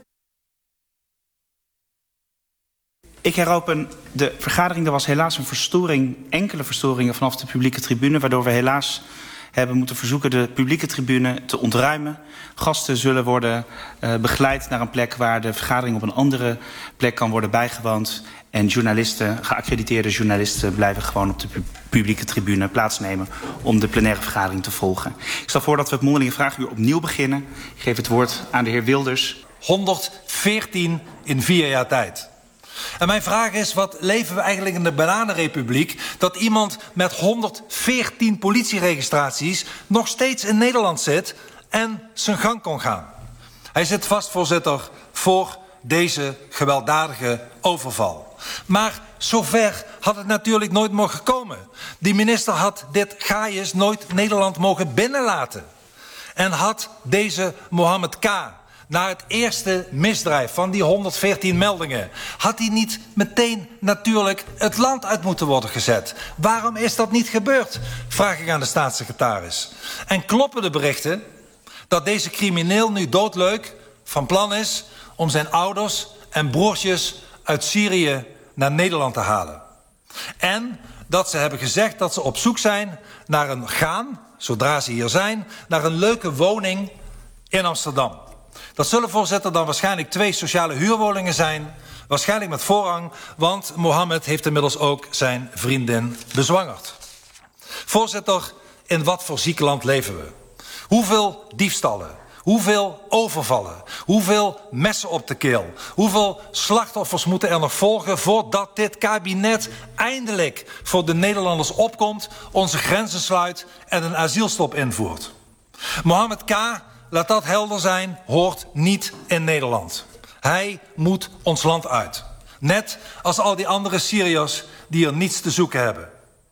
Ik heropen de vergadering. Er was helaas een verstoring, enkele verstoringen vanaf de publieke tribune, waardoor we helaas hebben moeten verzoeken de publieke tribune te ontruimen. Gasten zullen worden uh, begeleid naar een plek waar de vergadering op een andere plek kan worden bijgewoond. En journalisten, geaccrediteerde journalisten, blijven gewoon op de pu publieke tribune plaatsnemen om de plenaire vergadering te volgen. Ik stel voor dat we het mondelinge vragenuur opnieuw beginnen. Ik geef het woord aan de heer Wilders. honderdveertien in vier jaar tijd. En mijn vraag is, wat leven we eigenlijk in de bananenrepubliek dat iemand met honderdveertien politieregistraties nog steeds in Nederland zit en zijn gang kon gaan. Hij zit vast, voorzitter, voor deze gewelddadige overval. Maar zover had het natuurlijk nooit mogen komen. Die minister had dit gaaiers nooit Nederland mogen binnenlaten. En had deze Mohammed K, na het eerste misdrijf van die honderdveertien meldingen, had hij niet meteen natuurlijk het land uit moeten worden gezet. Waarom is dat niet gebeurd? Vraag ik aan de staatssecretaris. En kloppen de berichten dat deze crimineel nu doodleuk van plan is om zijn ouders en broertjes uit Syrië naar Nederland te halen? En dat ze hebben gezegd dat ze op zoek zijn naar een gaan, zodra ze hier zijn, naar een leuke woning in Amsterdam. Dat zullen, voorzitter, dan waarschijnlijk twee sociale huurwoningen zijn. Waarschijnlijk met voorrang, want Mohammed heeft inmiddels ook zijn vriendin bezwangerd. Voorzitter, in wat voor ziek land leven we? Hoeveel diefstallen? Hoeveel overvallen? Hoeveel messen op de keel? Hoeveel slachtoffers moeten er nog volgen voordat dit kabinet eindelijk voor de Nederlanders opkomt, onze grenzen sluit en een asielstop invoert? Mohammed K, laat dat helder zijn, hoort niet in Nederland. Hij moet ons land uit. Net als al die andere Syriërs die er niets te zoeken hebben.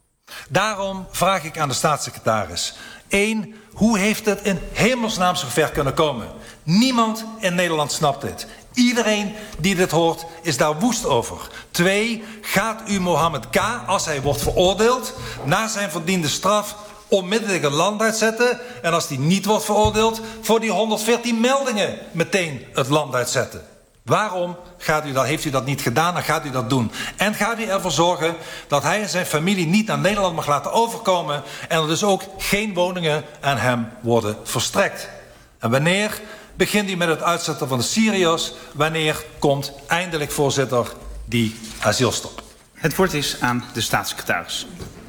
Daarom vraag ik aan de staatssecretaris. Eén, hoe heeft het in hemelsnaam zo ver kunnen komen? Niemand in Nederland snapt dit. Iedereen die dit hoort is daar woest over. Twee, gaat u Mohammed K, als hij wordt veroordeeld, na zijn verdiende straf onmiddellijk het land uitzetten, en als die niet wordt veroordeeld, voor die honderdveertien meldingen meteen het land uitzetten? Waarom gaat u dat, heeft u dat niet gedaan en gaat u dat doen? En gaat u ervoor zorgen dat hij en zijn familie niet naar Nederland mag laten overkomen en er dus ook geen woningen aan hem worden verstrekt? En wanneer begint u met het uitzetten van de Syriërs? Wanneer komt eindelijk, voorzitter, die asielstop? Het woord is aan de staatssecretaris.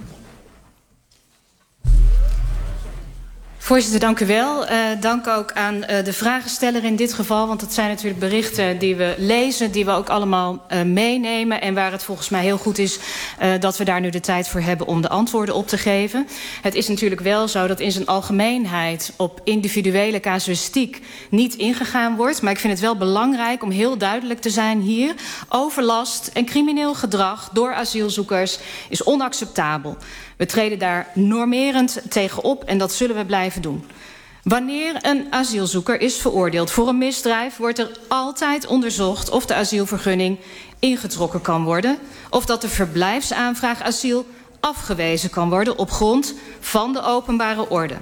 Voorzitter, dank u wel. Uh, dank ook aan uh, de vragensteller in dit geval. Want het zijn natuurlijk berichten die we lezen, die we ook allemaal uh, meenemen. En waar het volgens mij heel goed is uh, dat we daar nu de tijd voor hebben om de antwoorden op te geven. Het is natuurlijk wel zo dat in zijn algemeenheid op individuele casuïstiek niet ingegaan wordt. Maar ik vind het wel belangrijk om heel duidelijk te zijn hier. Overlast en crimineel gedrag door asielzoekers is onacceptabel. We treden daar normerend tegen op en dat zullen we blijven doen. Wanneer een asielzoeker is veroordeeld voor een misdrijf, wordt er altijd onderzocht of de asielvergunning ingetrokken kan worden, of dat de verblijfsaanvraag asiel afgewezen kan worden op grond van de openbare orde.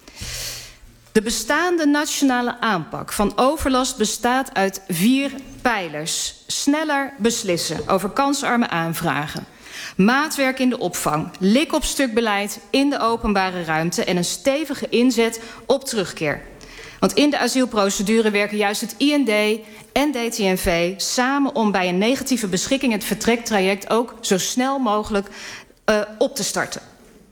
De bestaande nationale aanpak van overlast bestaat uit vier pijlers. Sneller beslissen over kansarme aanvragen. Maatwerk in de opvang, lik-op-stuk beleid in de openbare ruimte en een stevige inzet op terugkeer. Want in de asielprocedure werken juist het I N D en D T N V samen om bij een negatieve beschikking het vertrektraject ook zo snel mogelijk uh, op te starten.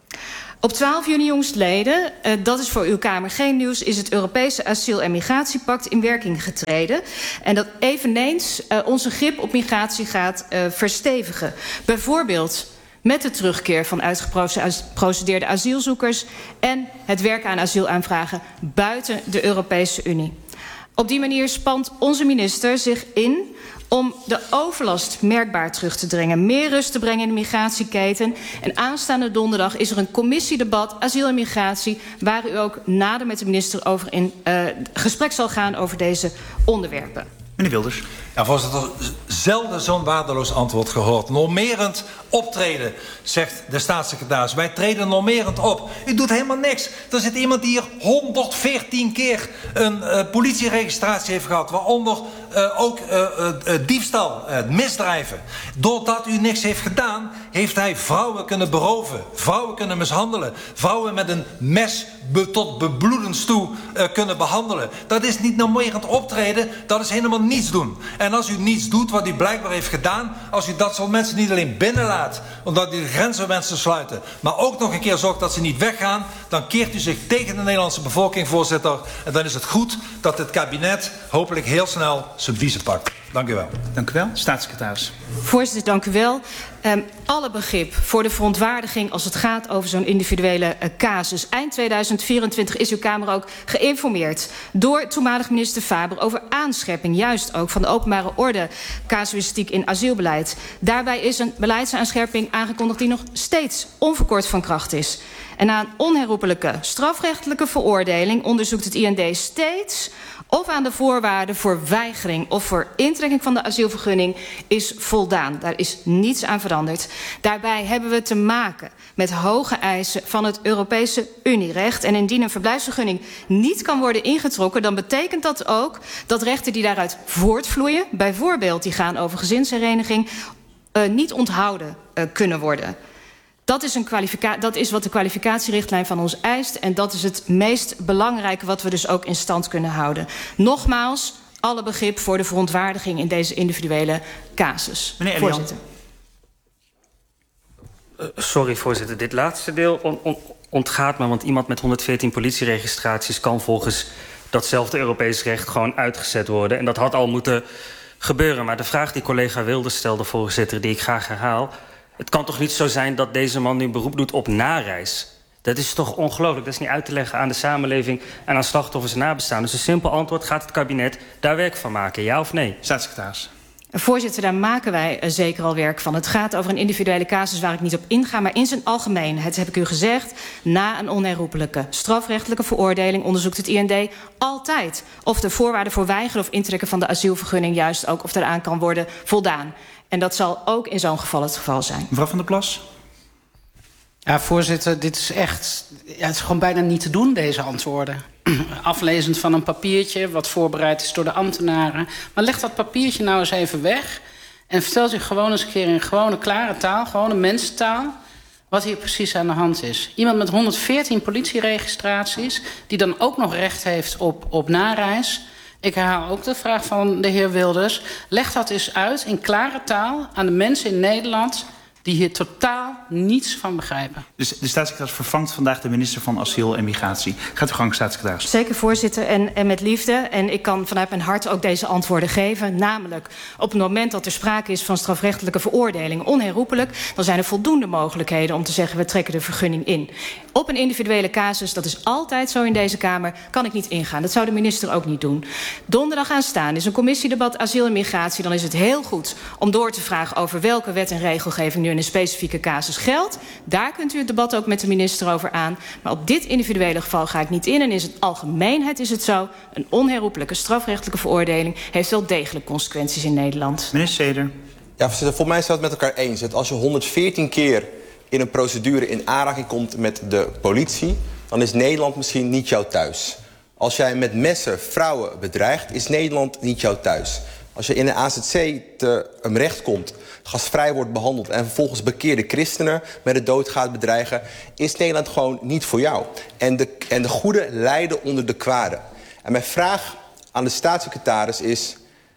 Op twaalf juni jongstleden, uh, dat is voor uw Kamer geen nieuws, is het Europese asiel- en migratiepact in werking getreden. En dat eveneens uh, onze grip op migratie gaat uh, verstevigen. Bijvoorbeeld met de terugkeer van uitgeprocedeerde asielzoekers en het werken aan asielaanvragen buiten de Europese Unie. Op die manier spant onze minister zich in om de overlast merkbaar terug te dringen, meer rust te brengen in de migratieketen. En aanstaande donderdag is er een commissiedebat asiel en migratie, waar u ook nader met de minister over in uh, gesprek zal gaan over deze onderwerpen. Meneer Wilders. Ja, voorzitter, zelden zo'n waardeloos antwoord gehoord. Normerend optreden, zegt de staatssecretaris. Wij treden normerend op. U doet helemaal niks. Er zit iemand die hier honderdveertien keer een uh, politieregistratie heeft gehad. Waaronder uh, ook uh, uh, diefstal, uh, misdrijven. Doordat u niks heeft gedaan, heeft hij vrouwen kunnen beroven. Vrouwen kunnen mishandelen. Vrouwen met een mes be, tot bebloedens toe uh, kunnen behandelen. Dat is niet normerend optreden. Dat is helemaal niets doen. En als u niets doet wat u blijkbaar heeft gedaan, als u dat soort mensen niet alleen binnenlaat, omdat u de grenzen wenst te sluiten, maar ook nog een keer zorgt dat ze niet weggaan, dan keert u zich tegen de Nederlandse bevolking, voorzitter. En dan is het goed dat het kabinet hopelijk heel snel zijn biezen pakt. Dank u wel. Dank u wel. Staatssecretaris. Voorzitter, dank u wel. Um, alle begrip voor de verontwaardiging als het gaat over zo'n individuele uh, casus. Eind tweeduizend vierentwintig is uw Kamer ook geïnformeerd door toenmalig minister Faber over aanscherping, juist ook van de openbare orde casuïstiek in asielbeleid. Daarbij is een beleidsaanscherping aangekondigd die nog steeds onverkort van kracht is. En na een onherroepelijke strafrechtelijke veroordeling onderzoekt het I N D steeds of aan de voorwaarden voor weigering of voor intrekking van de asielvergunning is voldaan. Daar is niets aan veranderd. Daarbij hebben we te maken met hoge eisen van het Europese Unierecht. En indien een verblijfsvergunning niet kan worden ingetrokken, dan betekent dat ook dat rechten die daaruit voortvloeien, bijvoorbeeld die gaan over gezinshereniging, uh, niet onthouden uh, kunnen worden. Dat is, een kwalifica- dat is wat de kwalificatierichtlijn van ons eist. En dat is het meest belangrijke wat we dus ook in stand kunnen houden. Nogmaals, alle begrip voor de verontwaardiging in deze individuele casus. Meneer Elian. Voorzitter. Uh, sorry, voorzitter. Dit laatste deel on- on- ontgaat me. Want iemand met honderdveertien politieregistraties kan volgens datzelfde Europees recht gewoon uitgezet worden. En dat had al moeten gebeuren. Maar de vraag die collega Wilders stelde, voorzitter, die ik graag herhaal. Het kan toch niet zo zijn dat deze man nu een beroep doet op nareis? Dat is toch ongelooflijk? Dat is niet uit te leggen aan de samenleving en aan slachtoffers en nabestaanden. Dus een simpel antwoord: gaat het kabinet daar werk van maken, ja of nee? Staatssecretaris. Voorzitter, daar maken wij uh, zeker al werk van. Het gaat over een individuele casus waar ik niet op inga, maar in zijn algemeenheid heb ik u gezegd, na een onherroepelijke strafrechtelijke veroordeling onderzoekt het I N D altijd of de voorwaarden voor weigeren of intrekken van de asielvergunning juist ook of eraan kan worden voldaan. En dat zal ook in zo'n geval het geval zijn. Mevrouw van der Plas. Ja, voorzitter, dit is echt... Ja, het is gewoon bijna niet te doen, deze antwoorden. Aflezend van een papiertje wat voorbereid is door de ambtenaren. Maar leg dat papiertje nou eens even weg. En vertel zich gewoon eens een keer in gewone klare taal, gewone mensentaal, wat hier precies aan de hand is. Iemand met honderdveertien politieregistraties, die dan ook nog recht heeft op, op nareis. Ik herhaal ook de vraag van de heer Wilders. Leg dat eens uit in klare taal aan de mensen in Nederland die hier totaal niets van begrijpen. Dus de staatssecretaris vervangt vandaag de minister van Asiel en Migratie. Gaat u gang, staatssecretaris. Zeker, voorzitter, en, en met liefde. En ik kan vanuit mijn hart ook deze antwoorden geven. Namelijk, op het moment dat er sprake is van strafrechtelijke veroordeling, onherroepelijk, dan zijn er voldoende mogelijkheden om te zeggen, we trekken de vergunning in. Op een individuele casus, dat is altijd zo in deze Kamer, kan ik niet ingaan. Dat zou de minister ook niet doen. Donderdag aanstaan is een commissiedebat asiel en migratie. Dan is het heel goed om door te vragen over welke wet en regelgeving nu in een specifieke casus geldt. Daar kunt u het debat ook met de minister over aan. Maar op dit individuele geval ga ik niet in. En in zijn algemeenheid is het zo, een onherroepelijke strafrechtelijke veroordeling heeft wel degelijk consequenties in Nederland. Meneer Seder. Ja, voorzitter, volgens mij staat het met elkaar eens. Dat als je honderdveertien keer in een procedure in aanraking komt met de politie, dan is Nederland misschien niet jouw thuis. Als jij met messen vrouwen bedreigt, is Nederland niet jouw thuis. Als je in een A Z C te um, recht komt, gastvrij wordt behandeld en vervolgens bekeerde christenen met de dood gaat bedreigen, is Nederland gewoon niet voor jou. En de, en de goede lijden onder de kwade. En mijn vraag aan de staatssecretaris is,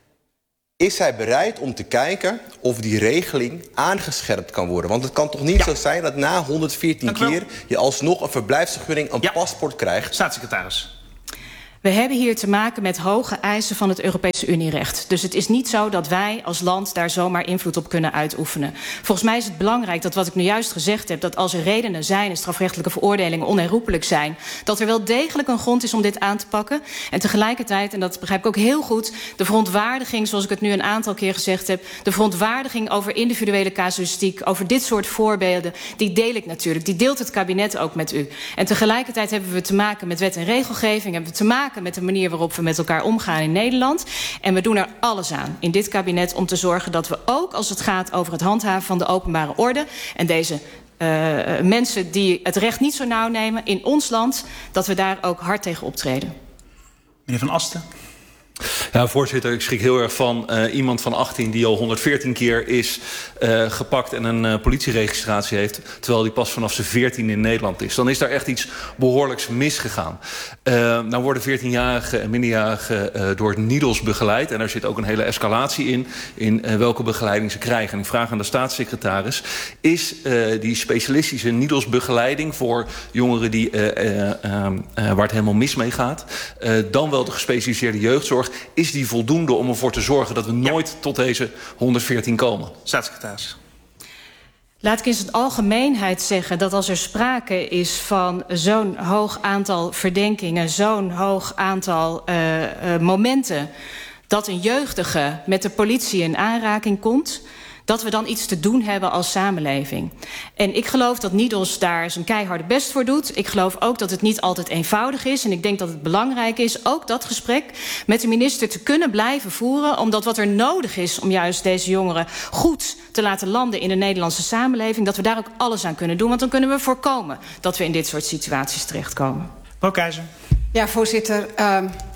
is hij bereid om te kijken of die regeling aangescherpt kan worden? Want het kan toch niet ja. zo zijn dat na honderdveertien keer je alsnog een verblijfsvergunning, een ja. paspoort krijgt? Staatssecretaris. We hebben hier te maken met hoge eisen van het Europese Unierecht. Dus het is niet zo dat wij als land daar zomaar invloed op kunnen uitoefenen. Volgens mij is het belangrijk dat wat ik nu juist gezegd heb, dat als er redenen zijn en strafrechtelijke veroordelingen onherroepelijk zijn, dat er wel degelijk een grond is om dit aan te pakken. En tegelijkertijd, en dat begrijp ik ook heel goed, de verontwaardiging, zoals ik het nu een aantal keer gezegd heb, de verontwaardiging over individuele casuïstiek, over dit soort voorbeelden, die deel ik natuurlijk. Die deelt het kabinet ook met u. En tegelijkertijd hebben we te maken met wet en regelgeving, hebben we te maken met de manier waarop we met elkaar omgaan in Nederland. En we doen er alles aan in dit kabinet om te zorgen dat we ook als het gaat over het handhaven van de openbare orde en deze uh, mensen die het recht niet zo nauw nemen in ons land, dat we daar ook hard tegen optreden. Meneer Van Asten. Ja, voorzitter, ik schrik heel erg van uh, iemand van achttien die al honderdveertien keer is uh, gepakt en een uh, politieregistratie heeft, terwijl die pas vanaf zijn veertien in Nederland is. Dan is daar echt iets behoorlijks misgegaan. Uh, nou worden veertienjarigen en minderjarigen uh, door N I D O S begeleid en er zit ook een hele escalatie in, in uh, welke begeleiding ze krijgen. En ik vraag aan de staatssecretaris, is uh, die specialistische N I D O S begeleiding voor jongeren die, uh, uh, uh, uh, waar het helemaal mis mee gaat, uh, dan wel de gespecialiseerde jeugdzorg, is die voldoende om ervoor te zorgen dat we nooit ja. tot deze honderdveertien komen? Staatssecretaris. Laat ik in zijn algemeenheid zeggen dat als er sprake is van zo'n hoog aantal verdenkingen, zo'n hoog aantal uh, uh, momenten dat een jeugdige met de politie in aanraking komt, dat we dan iets te doen hebben als samenleving. En ik geloof dat N I D O S daar zijn keiharde best voor doet. Ik geloof ook dat het niet altijd eenvoudig is. En ik denk dat het belangrijk is ook dat gesprek met de minister te kunnen blijven voeren, omdat wat er nodig is om juist deze jongeren goed te laten landen in de Nederlandse samenleving, dat we daar ook alles aan kunnen doen. Want dan kunnen we voorkomen dat we in dit soort situaties terechtkomen. Mevrouw Keizer. Ja, voorzitter. Uh...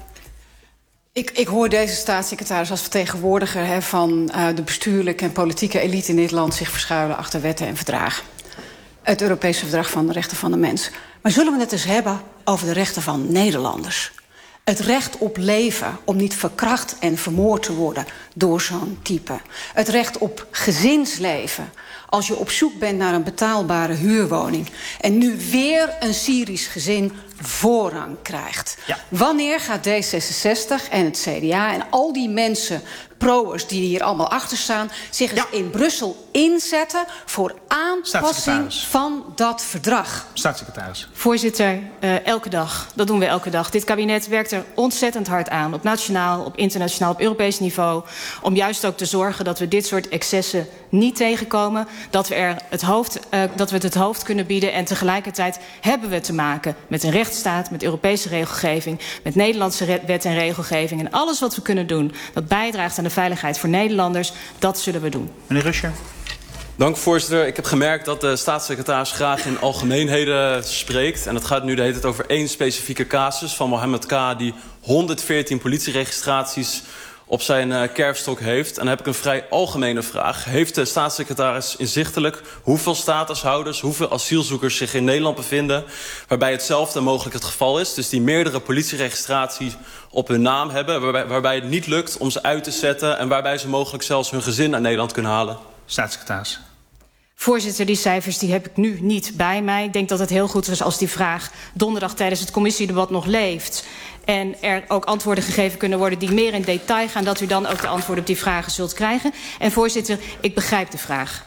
Ik, ik hoor deze staatssecretaris als vertegenwoordiger he, van uh, de bestuurlijke en politieke elite in dit land zich verschuilen achter wetten en verdragen. Het Europese Verdrag van de Rechten van de Mens. Maar zullen we het eens hebben over de rechten van Nederlanders? Het recht op leven, om niet verkracht en vermoord te worden door zo'n type. Het recht op gezinsleven, als je op zoek bent naar een betaalbare huurwoning en nu weer een Syrisch gezin voorrang krijgt. Ja. Wanneer gaat D zesenzestig en het C D A en al die mensen, pro'ers die hier allemaal achter staan, zich eens ja. in Brussel inzetten voor aanpassing van dat verdrag? Staatssecretaris. Voorzitter, uh, elke dag. Dat doen we elke dag. Dit kabinet werkt er ontzettend hard aan, op nationaal, op internationaal, op Europees niveau, om juist ook te zorgen dat we dit soort excessen niet tegenkomen, dat we, er het, hoofd, uh, dat we het het hoofd kunnen bieden en tegelijkertijd hebben we te maken met een rechtsstaat, met Europese regelgeving, met Nederlandse wet en regelgeving en alles wat we kunnen doen dat bijdraagt aan de veiligheid voor Nederlanders, dat zullen we doen. Meneer Ruscher. Dank voorzitter. Ik heb gemerkt dat de staatssecretaris graag in algemeenheden spreekt. En het gaat nu de hele tijd over één specifieke casus van Mohammed K. die honderdveertien politieregistraties op zijn uh, kerfstok heeft. En dan heb ik een vrij algemene vraag. Heeft de staatssecretaris inzichtelijk hoeveel statushouders, hoeveel asielzoekers zich in Nederland bevinden, waarbij hetzelfde mogelijk het geval is, dus die meerdere politieregistraties op hun naam hebben, waarbij, waarbij het niet lukt om ze uit te zetten en waarbij ze mogelijk zelfs hun gezin naar Nederland kunnen halen? Staatssecretaris. Voorzitter, die cijfers die heb ik nu niet bij mij. Ik denk dat het heel goed is als die vraag donderdag tijdens het commissiedebat nog leeft en er ook antwoorden gegeven kunnen worden die meer in detail gaan, dat u dan ook de antwoorden op die vragen zult krijgen. En voorzitter, ik begrijp de vraag.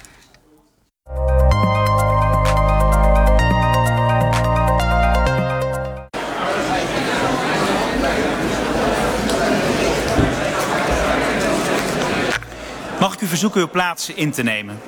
Mag ik u verzoeken uw plaats in te nemen?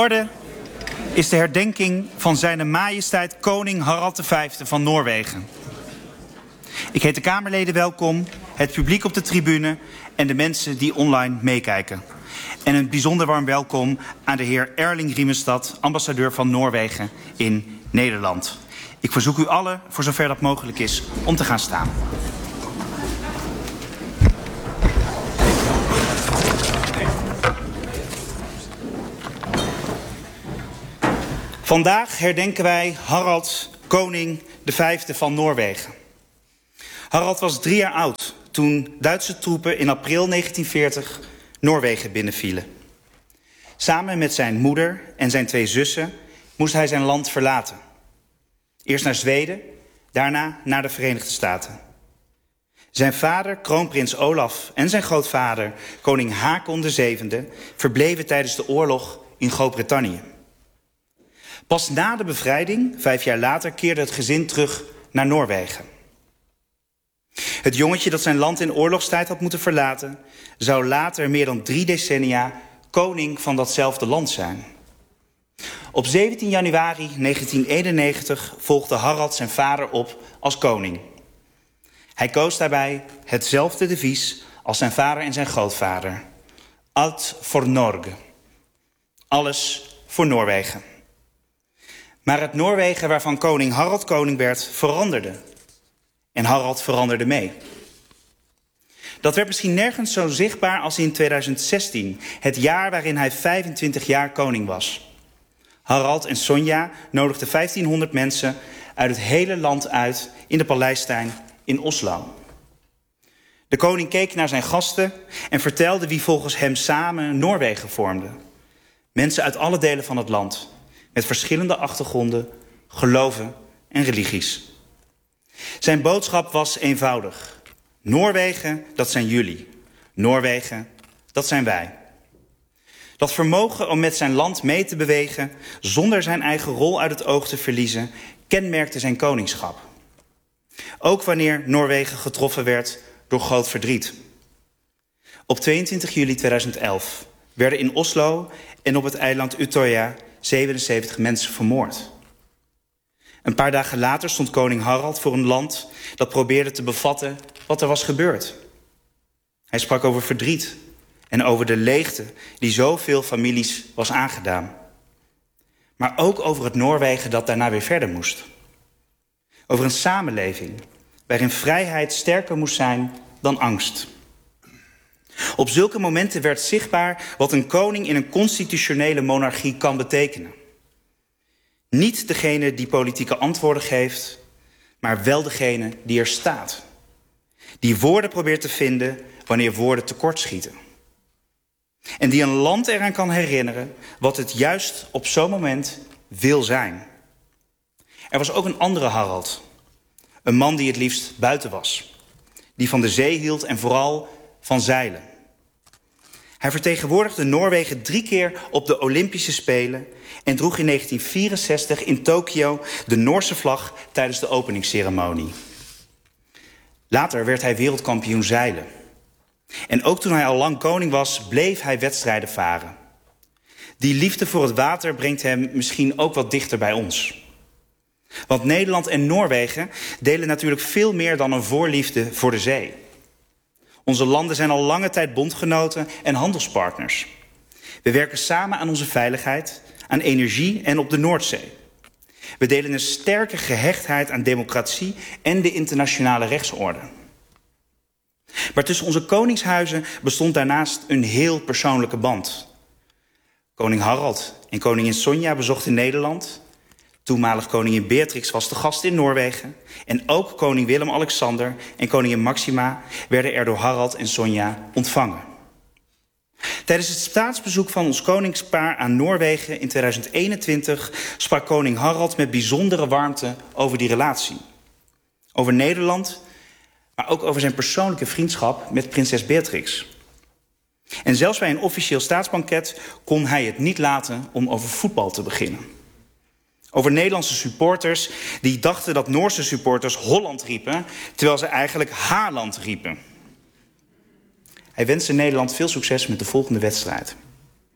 orde is de herdenking van Zijne Majesteit Koning Harald de Vijfde van Noorwegen. Ik heet de Kamerleden welkom, het publiek op de tribune en de mensen die online meekijken. En een bijzonder warm welkom aan de heer Erling Riemestad, ambassadeur van Noorwegen in Nederland. Ik verzoek u allen, voor zover dat mogelijk is, om te gaan staan. Vandaag herdenken wij Harald, koning de Vijfde van Noorwegen. Harald was drie jaar oud toen Duitse troepen in april negentien veertig Noorwegen binnenvielen. Samen met zijn moeder en zijn twee zussen moest hij zijn land verlaten. Eerst naar Zweden, daarna naar de Verenigde Staten. Zijn vader, kroonprins Olaf, en zijn grootvader, koning Haakon de Zevende, verbleven tijdens de oorlog in Groot-Brittannië. Pas na de bevrijding, vijf jaar later, keerde het gezin terug naar Noorwegen. Het jongetje dat zijn land in oorlogstijd had moeten verlaten, zou later meer dan drie decennia koning van datzelfde land zijn. Op zeventien januari negentien eenennegentig volgde Harald zijn vader op als koning. Hij koos daarbij hetzelfde devies als zijn vader en zijn grootvader. Alt for Norge. Alles voor Noorwegen. Maar het Noorwegen waarvan koning Harald koning werd, veranderde. En Harald veranderde mee. Dat werd misschien nergens zo zichtbaar als in tweeduizend zestien, het jaar waarin hij vijfentwintig jaar koning was. Harald en Sonja nodigden vijftienhonderd mensen uit het hele land uit in de Paleistuin in Oslo. De koning keek naar zijn gasten en vertelde wie volgens hem samen Noorwegen vormden. Mensen uit alle delen van het land, met verschillende achtergronden, geloven en religies. Zijn boodschap was eenvoudig. Noorwegen, dat zijn jullie. Noorwegen, dat zijn wij. Dat vermogen om met zijn land mee te bewegen, zonder zijn eigen rol uit het oog te verliezen, kenmerkte zijn koningschap. Ook wanneer Noorwegen getroffen werd door groot verdriet. Op tweeëntwintig juli tweeduizend elf werden in Oslo en op het eiland Utøya zevenenzeventig mensen vermoord. Een paar dagen later stond koning Harald voor een land dat probeerde te bevatten wat er was gebeurd. Hij sprak over verdriet en over de leegte die zoveel families was aangedaan. Maar ook over het Noorwegen dat daarna weer verder moest. Over een samenleving waarin vrijheid sterker moest zijn dan angst. Op zulke momenten werd zichtbaar wat een koning in een constitutionele monarchie kan betekenen. Niet degene die politieke antwoorden geeft, maar wel degene die er staat. Die woorden probeert te vinden wanneer woorden tekortschieten. En die een land eraan kan herinneren wat het juist op zo'n moment wil zijn. Er was ook een andere Harald. Een man die het liefst buiten was. Die van de zee hield en vooral van zeilen. Hij vertegenwoordigde Noorwegen drie keer op de Olympische Spelen en droeg in negentien vierenzestig in Tokio de Noorse vlag tijdens de openingsceremonie. Later werd hij wereldkampioen zeilen. En ook toen hij al lang koning was, bleef hij wedstrijden varen. Die liefde voor het water brengt hem misschien ook wat dichter bij ons. Want Nederland en Noorwegen delen natuurlijk veel meer dan een voorliefde voor de zee. Onze landen zijn al lange tijd bondgenoten en handelspartners. We werken samen aan onze veiligheid, aan energie en op de Noordzee. We delen een sterke gehechtheid aan democratie en de internationale rechtsorde. Maar tussen onze koningshuizen bestond daarnaast een heel persoonlijke band. Koning Harald en koningin Sonja bezochten Nederland. Toenmalig koningin Beatrix was de gast in Noorwegen. En ook koning Willem-Alexander en koningin Maxima werden er door Harald en Sonja ontvangen. Tijdens het staatsbezoek van ons koningspaar aan Noorwegen in tweeduizend eenentwintig sprak koning Harald met bijzondere warmte over die relatie. Over Nederland, maar ook over zijn persoonlijke vriendschap met prinses Beatrix. En zelfs bij een officieel staatsbanket kon hij het niet laten om over voetbal te beginnen. Over Nederlandse supporters die dachten dat Noorse supporters Holland riepen, terwijl ze eigenlijk Haaland riepen. Hij wenste Nederland veel succes met de volgende wedstrijd.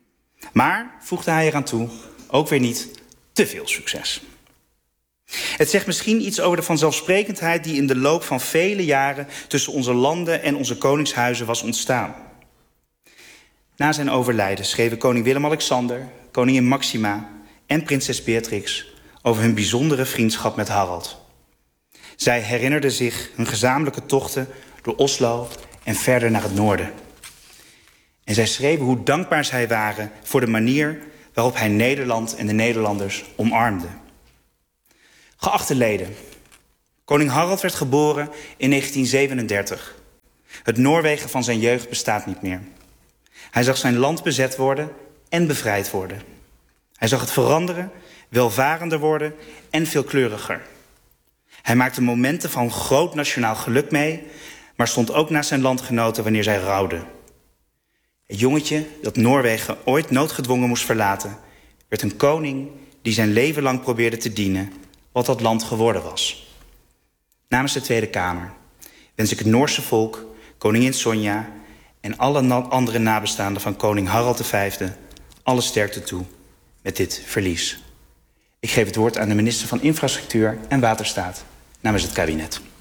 Maar, voegde hij eraan toe, ook weer niet te veel succes. Het zegt misschien iets over de vanzelfsprekendheid die in de loop van vele jaren tussen onze landen en onze koningshuizen was ontstaan. Na zijn overlijden schreven koning Willem-Alexander, koningin Maxima en prinses Beatrix over hun bijzondere vriendschap met Harald. Zij herinnerden zich hun gezamenlijke tochten door Oslo en verder naar het noorden. En zij schreven hoe dankbaar zij waren voor de manier waarop hij Nederland en de Nederlanders omarmde. Geachte leden, koning Harald werd geboren in negentien zevenendertig. Het Noorwegen van zijn jeugd bestaat niet meer. Hij zag zijn land bezet worden en bevrijd worden. Hij zag het veranderen, welvarender worden en veelkleuriger. Hij maakte momenten van groot nationaal geluk mee, maar stond ook naast zijn landgenoten wanneer zij rouwden. Het jongetje dat Noorwegen ooit noodgedwongen moest verlaten, werd een koning die zijn leven lang probeerde te dienen wat dat land geworden was. Namens de Tweede Kamer wens ik het Noorse volk, koningin Sonja en alle andere nabestaanden van koning Harald de Vijfde alle sterkte toe met dit verlies. Ik geef het woord aan de minister van Infrastructuur en Waterstaat namens het kabinet.